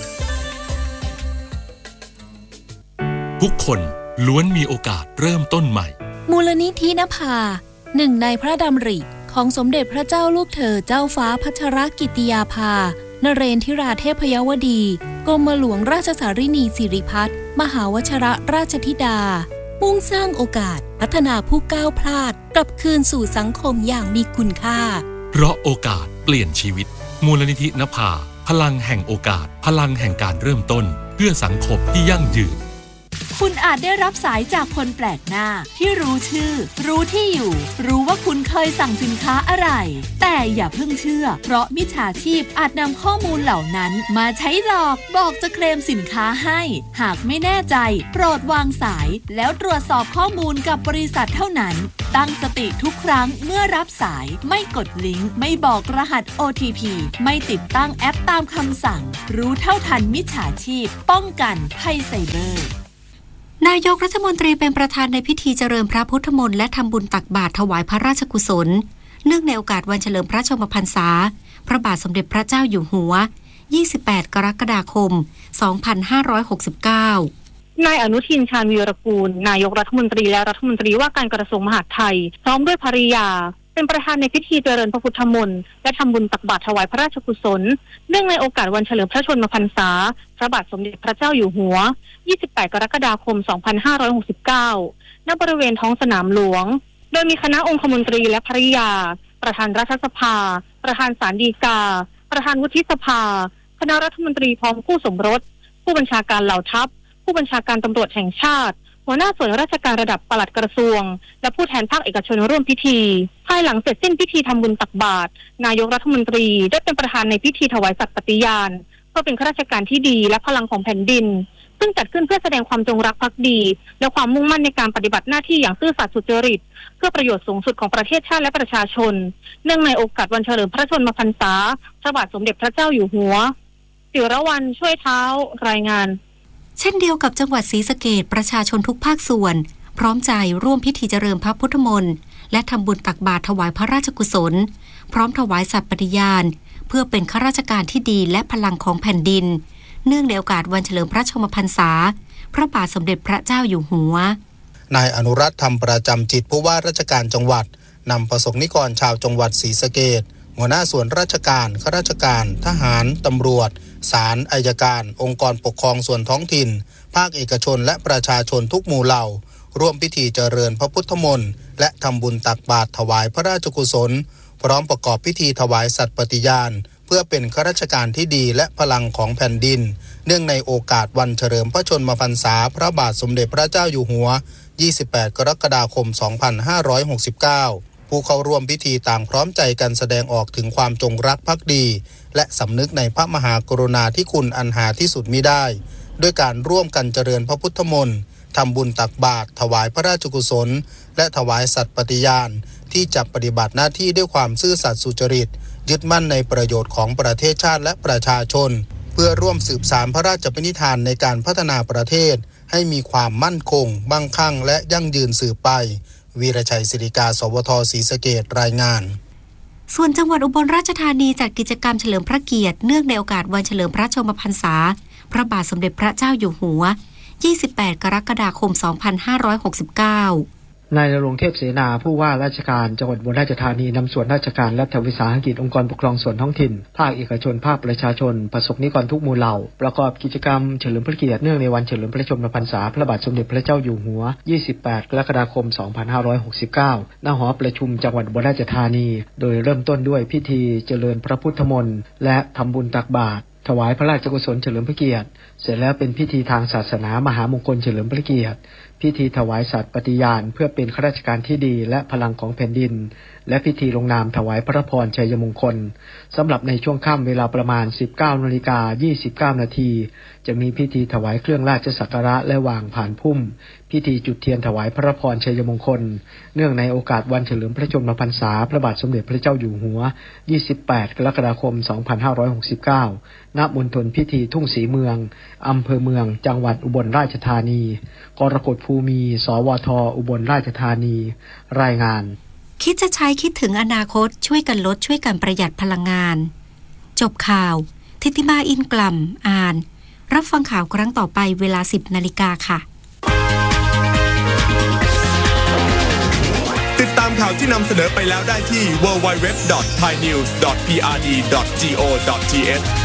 ทุกคนล้วนมีโอกาสเริ่มต้นใหม่มูลนิธินภาหนึ่งในพระดำริของสมเด็จพระเจ้าลูกเธอเจ้าฟ้าพัชรกิติยาภานเรนทิราเทพยวดีกรมหลวงราชสารินีสิริพัฒน์มหาวชรราชธิดามุ่งสร้างโอกาสพัฒนาผู้ก้าวพลาดกลับคืนสู่สังคมอย่างมีคุณค่าเพราะโอกาสเปลี่ยนชีวิตมูลนิธินภาพลังแห่งโอกาสพลังแห่งการเริ่มต้นเพื่อสังคมที่ยั่งยืนคุณอาจได้รับสายจากคนแปลกหน้าที่รู้ชื่อรู้ที่อยู่รู้ว่าคุณเคยสั่งสินค้าอะไรแต่อย่าเพิ่งเชื่อเพราะมิจฉาชีพอาจนำข้อมูลเหล่านั้นมาใช้หลอกบอกจะเคลมสินค้าให้หากไม่แน่ใจโปรดวางสายแล้วตรวจสอบข้อมูลกับบริษัทเท่านั้นตั้งสติทุกครั้งเมื่อรับสายไม่กดลิงก์ไม่บอกรหัส OTP ไม่ติดตั้งแอปตามคำสั่งรู้เท่าทันมิจฉาชีพป้องกันภัยไซเบอร์นายกรัฐมนตรีเป็นประธานในพิธีเจริญพระพุทธมนต์และทำบุญตักบาตรถวายพระราชกุศลเนื่องในโอกาสวันเฉลิมพระชนมพรรษาพระบาทสมเด็จพระเจ้าอยู่หัว28กรกฎาคม2569 นายอนุทินชาญวีรกูลนายกรัฐมนตรีและรัฐมนตรีว่าการกระทรวงมหาดไทยพร้อมด้วยภริยาเป็นประธานในพิธีเจริญพระพุทธมนต์และทำบุญตักบาตรถวายพระราชกุศลเนื่องในโอกาสวันเฉลิมพระชนมพรรษาพระบาทสมเด็จพระเจ้าอยู่หัว28กรกฎาคม2569ณบริเวณท้องสนามหลวงโดยมีคณะองคมนตรีและภริยาประธานรัฐสภาประธานศาลฎีกาประธานวุฒิสภาคณะรัฐมนตรีพร้อมคู่สมรสผู้บัญชาการเหล่าทัพผู้บัญชาการตำรวจแห่งชาติหัวหน้าส่วนราชการระดับปลัดกระทรวงและผู้แทนภาคเอกชนร่วมพิธีภายหลังเสร็จสิ้นพิธีทำบุญตักบาตรนายกรัฐมนตรีได้เป็นประธานในพิธีถวายสัตย์ปฏิญาณเพื่อเป็นข้าราชการที่ดีและพลังของแผ่นดินซึ่งจัดขึ้นเพื่อแสดงความจงรักภักดีและความมุ่งมั่นในการปฏิบัติหน้าที่อย่างซื่อสัตย์สุจริตเพื่อประโยชน์สูงสุดของประเทศชาติและประชาชนเนื่องในโอกาสวันเฉลิมพระชนมพรรษาพระบาทสมเด็จพระเจ้าอยู่หัวศิรวรรณช่วยเท้ารายงานเช่นเดียวกับจังหวัดศรีสะเกษประชาชนทุกภาคส่วนพร้อมใจร่วมพิธีเจริญพระพุทธมนต์และทำบุญตักบาตรถวายพระราชกุศลพร้อมถวายสัตย์ปฏิญาณเพื่อเป็นข้าราชการที่ดีและพลังของแผ่นดินเนื่องในโอกาสวันเฉลิมพระชนมพรรษาพระบาทสมเด็จพระเจ้าอยู่หัวนายอนุรัตน์ธรรมประจำจิตผู้ว่าราชการจังหวัดนำประสบนิกรชาวจังหวัดศรีสะเกษหัวหน้าส่วนราชการข้าราชการทหารตำรวจศาลอัยการองค์กรปกครองส่วนท้องถิ่นภาคเอกชนและประชาชนทุกหมู่เหล่าร่วมพิธีเจริญพระพุทธมนต์และทำบุญตักบาตรถวายพระราชกุศลพร้อมประกอบพิธีถวายสัตย์ปฏิญาณเพื่อเป็นข้าราชการที่ดีและพลังของแผ่นดินเนื่องในโอกาสวันเฉลิมพระชนมพรรษาพระบาทสมเด็จพระเจ้าอยู่หัว28กรกฎาคม2569ผู้เข้าร่วมพิธีต่างพร้อมใจกันแสดงออกถึงความจงรักภักดีและสำนึกในพระมหากรุณาธิคุณอันหาที่สุดมิได้ด้วยการร่วมกันเจริญพระพุทธมนต์ทำบุญตักบาตรถวายพระราชกุศลและถวายสัตย์ปฏิญาณที่จะปฏิบัติหน้าที่ด้วยความซื่อสัตย์สุจริตยึดมั่นในประโยชน์ของประเทศชาติและประชาชนเพื่อร่วมสืบสานพระราชปณิธานในการพัฒนาประเทศให้มีความมั่นคงมั่งคั่งและยั่งยืนสืบไปวีรชัยศิริกาสวทศรีสะเกษรายงานส่วนจังหวัดอุบลราชธานีจัดกิจกรรมเฉลิมพระเกียรติเนื่องในโอกาสวันเฉลิมพระชนมพรรษาพระบาทสมเด็จพระเจ้าอยู่หัว28กรกฎาคม2569 นายณรงค์เทพเสนาผู้ว่าราชการจังหวัดอุบลราชธานีนำส่วนราชการรัฐวิสาหกิจองค์กรปกครองส่วนท้องถิ่นภาคเอกชนภาคประชาชนประสบนิกรทุกหมู่เหล่าประกอบกิจกรรมเฉลิมพระเกียรติเนื่องในวันเฉลิมพระชนมพรรษาพระบาทสมเด็จพระเจ้าอยู่หัว28กรกฎาคม2569ณหอประชุมจังหวัดอุบลราชธานีโดยเริ่มต้นด้วยพิธีเจริญพระพุทธมนต์และทำบุญตักบาตรถวายพระราชกุศลเฉลิมพระเกียรติเสร็จแล้วเป็นพิธีทางศาสนามหามงคลเฉลิมพระเกียรติพิธีถวายสัตย์ปฏิญาณเพื่อเป็นข้าราชการที่ดีและพลังของแผ่นดินและพิธีลงนามถวายพระพรชัยมงคลสำหรับในช่วงค่ำเวลาประมาณ 19:29 น.จะมีพิธีถวายเครื่องราชสักการะและวางผ่านพุ่มพิธีจุดเทียนถวายพระพรชัยมงคลเนื่องในโอกาสวันเฉลิมพระชนมพรรษาพระบาทสมเด็จพระเจ้าอยู่หัว28กรกฎาคม2569ณมณฑลพิธีทุ่งศรีเมืองอำเภอเมืองจังหวัดอุบลราชธานีกรกฎภูมิสวทอุบลราชธานีรายงานคิดจะใช้คิดถึงอนาคตช่วยกันลดช่วยกันประหยัดพลังงานจบข่าวทิติมาอินกล่ำอ่านรับฟังข่าวครั้งต่อไปเวลา 10 นาฬิกาค่ะติดตามข่าวที่นำเสนอไปแล้วได้ที่ www.thainews.prd.go.th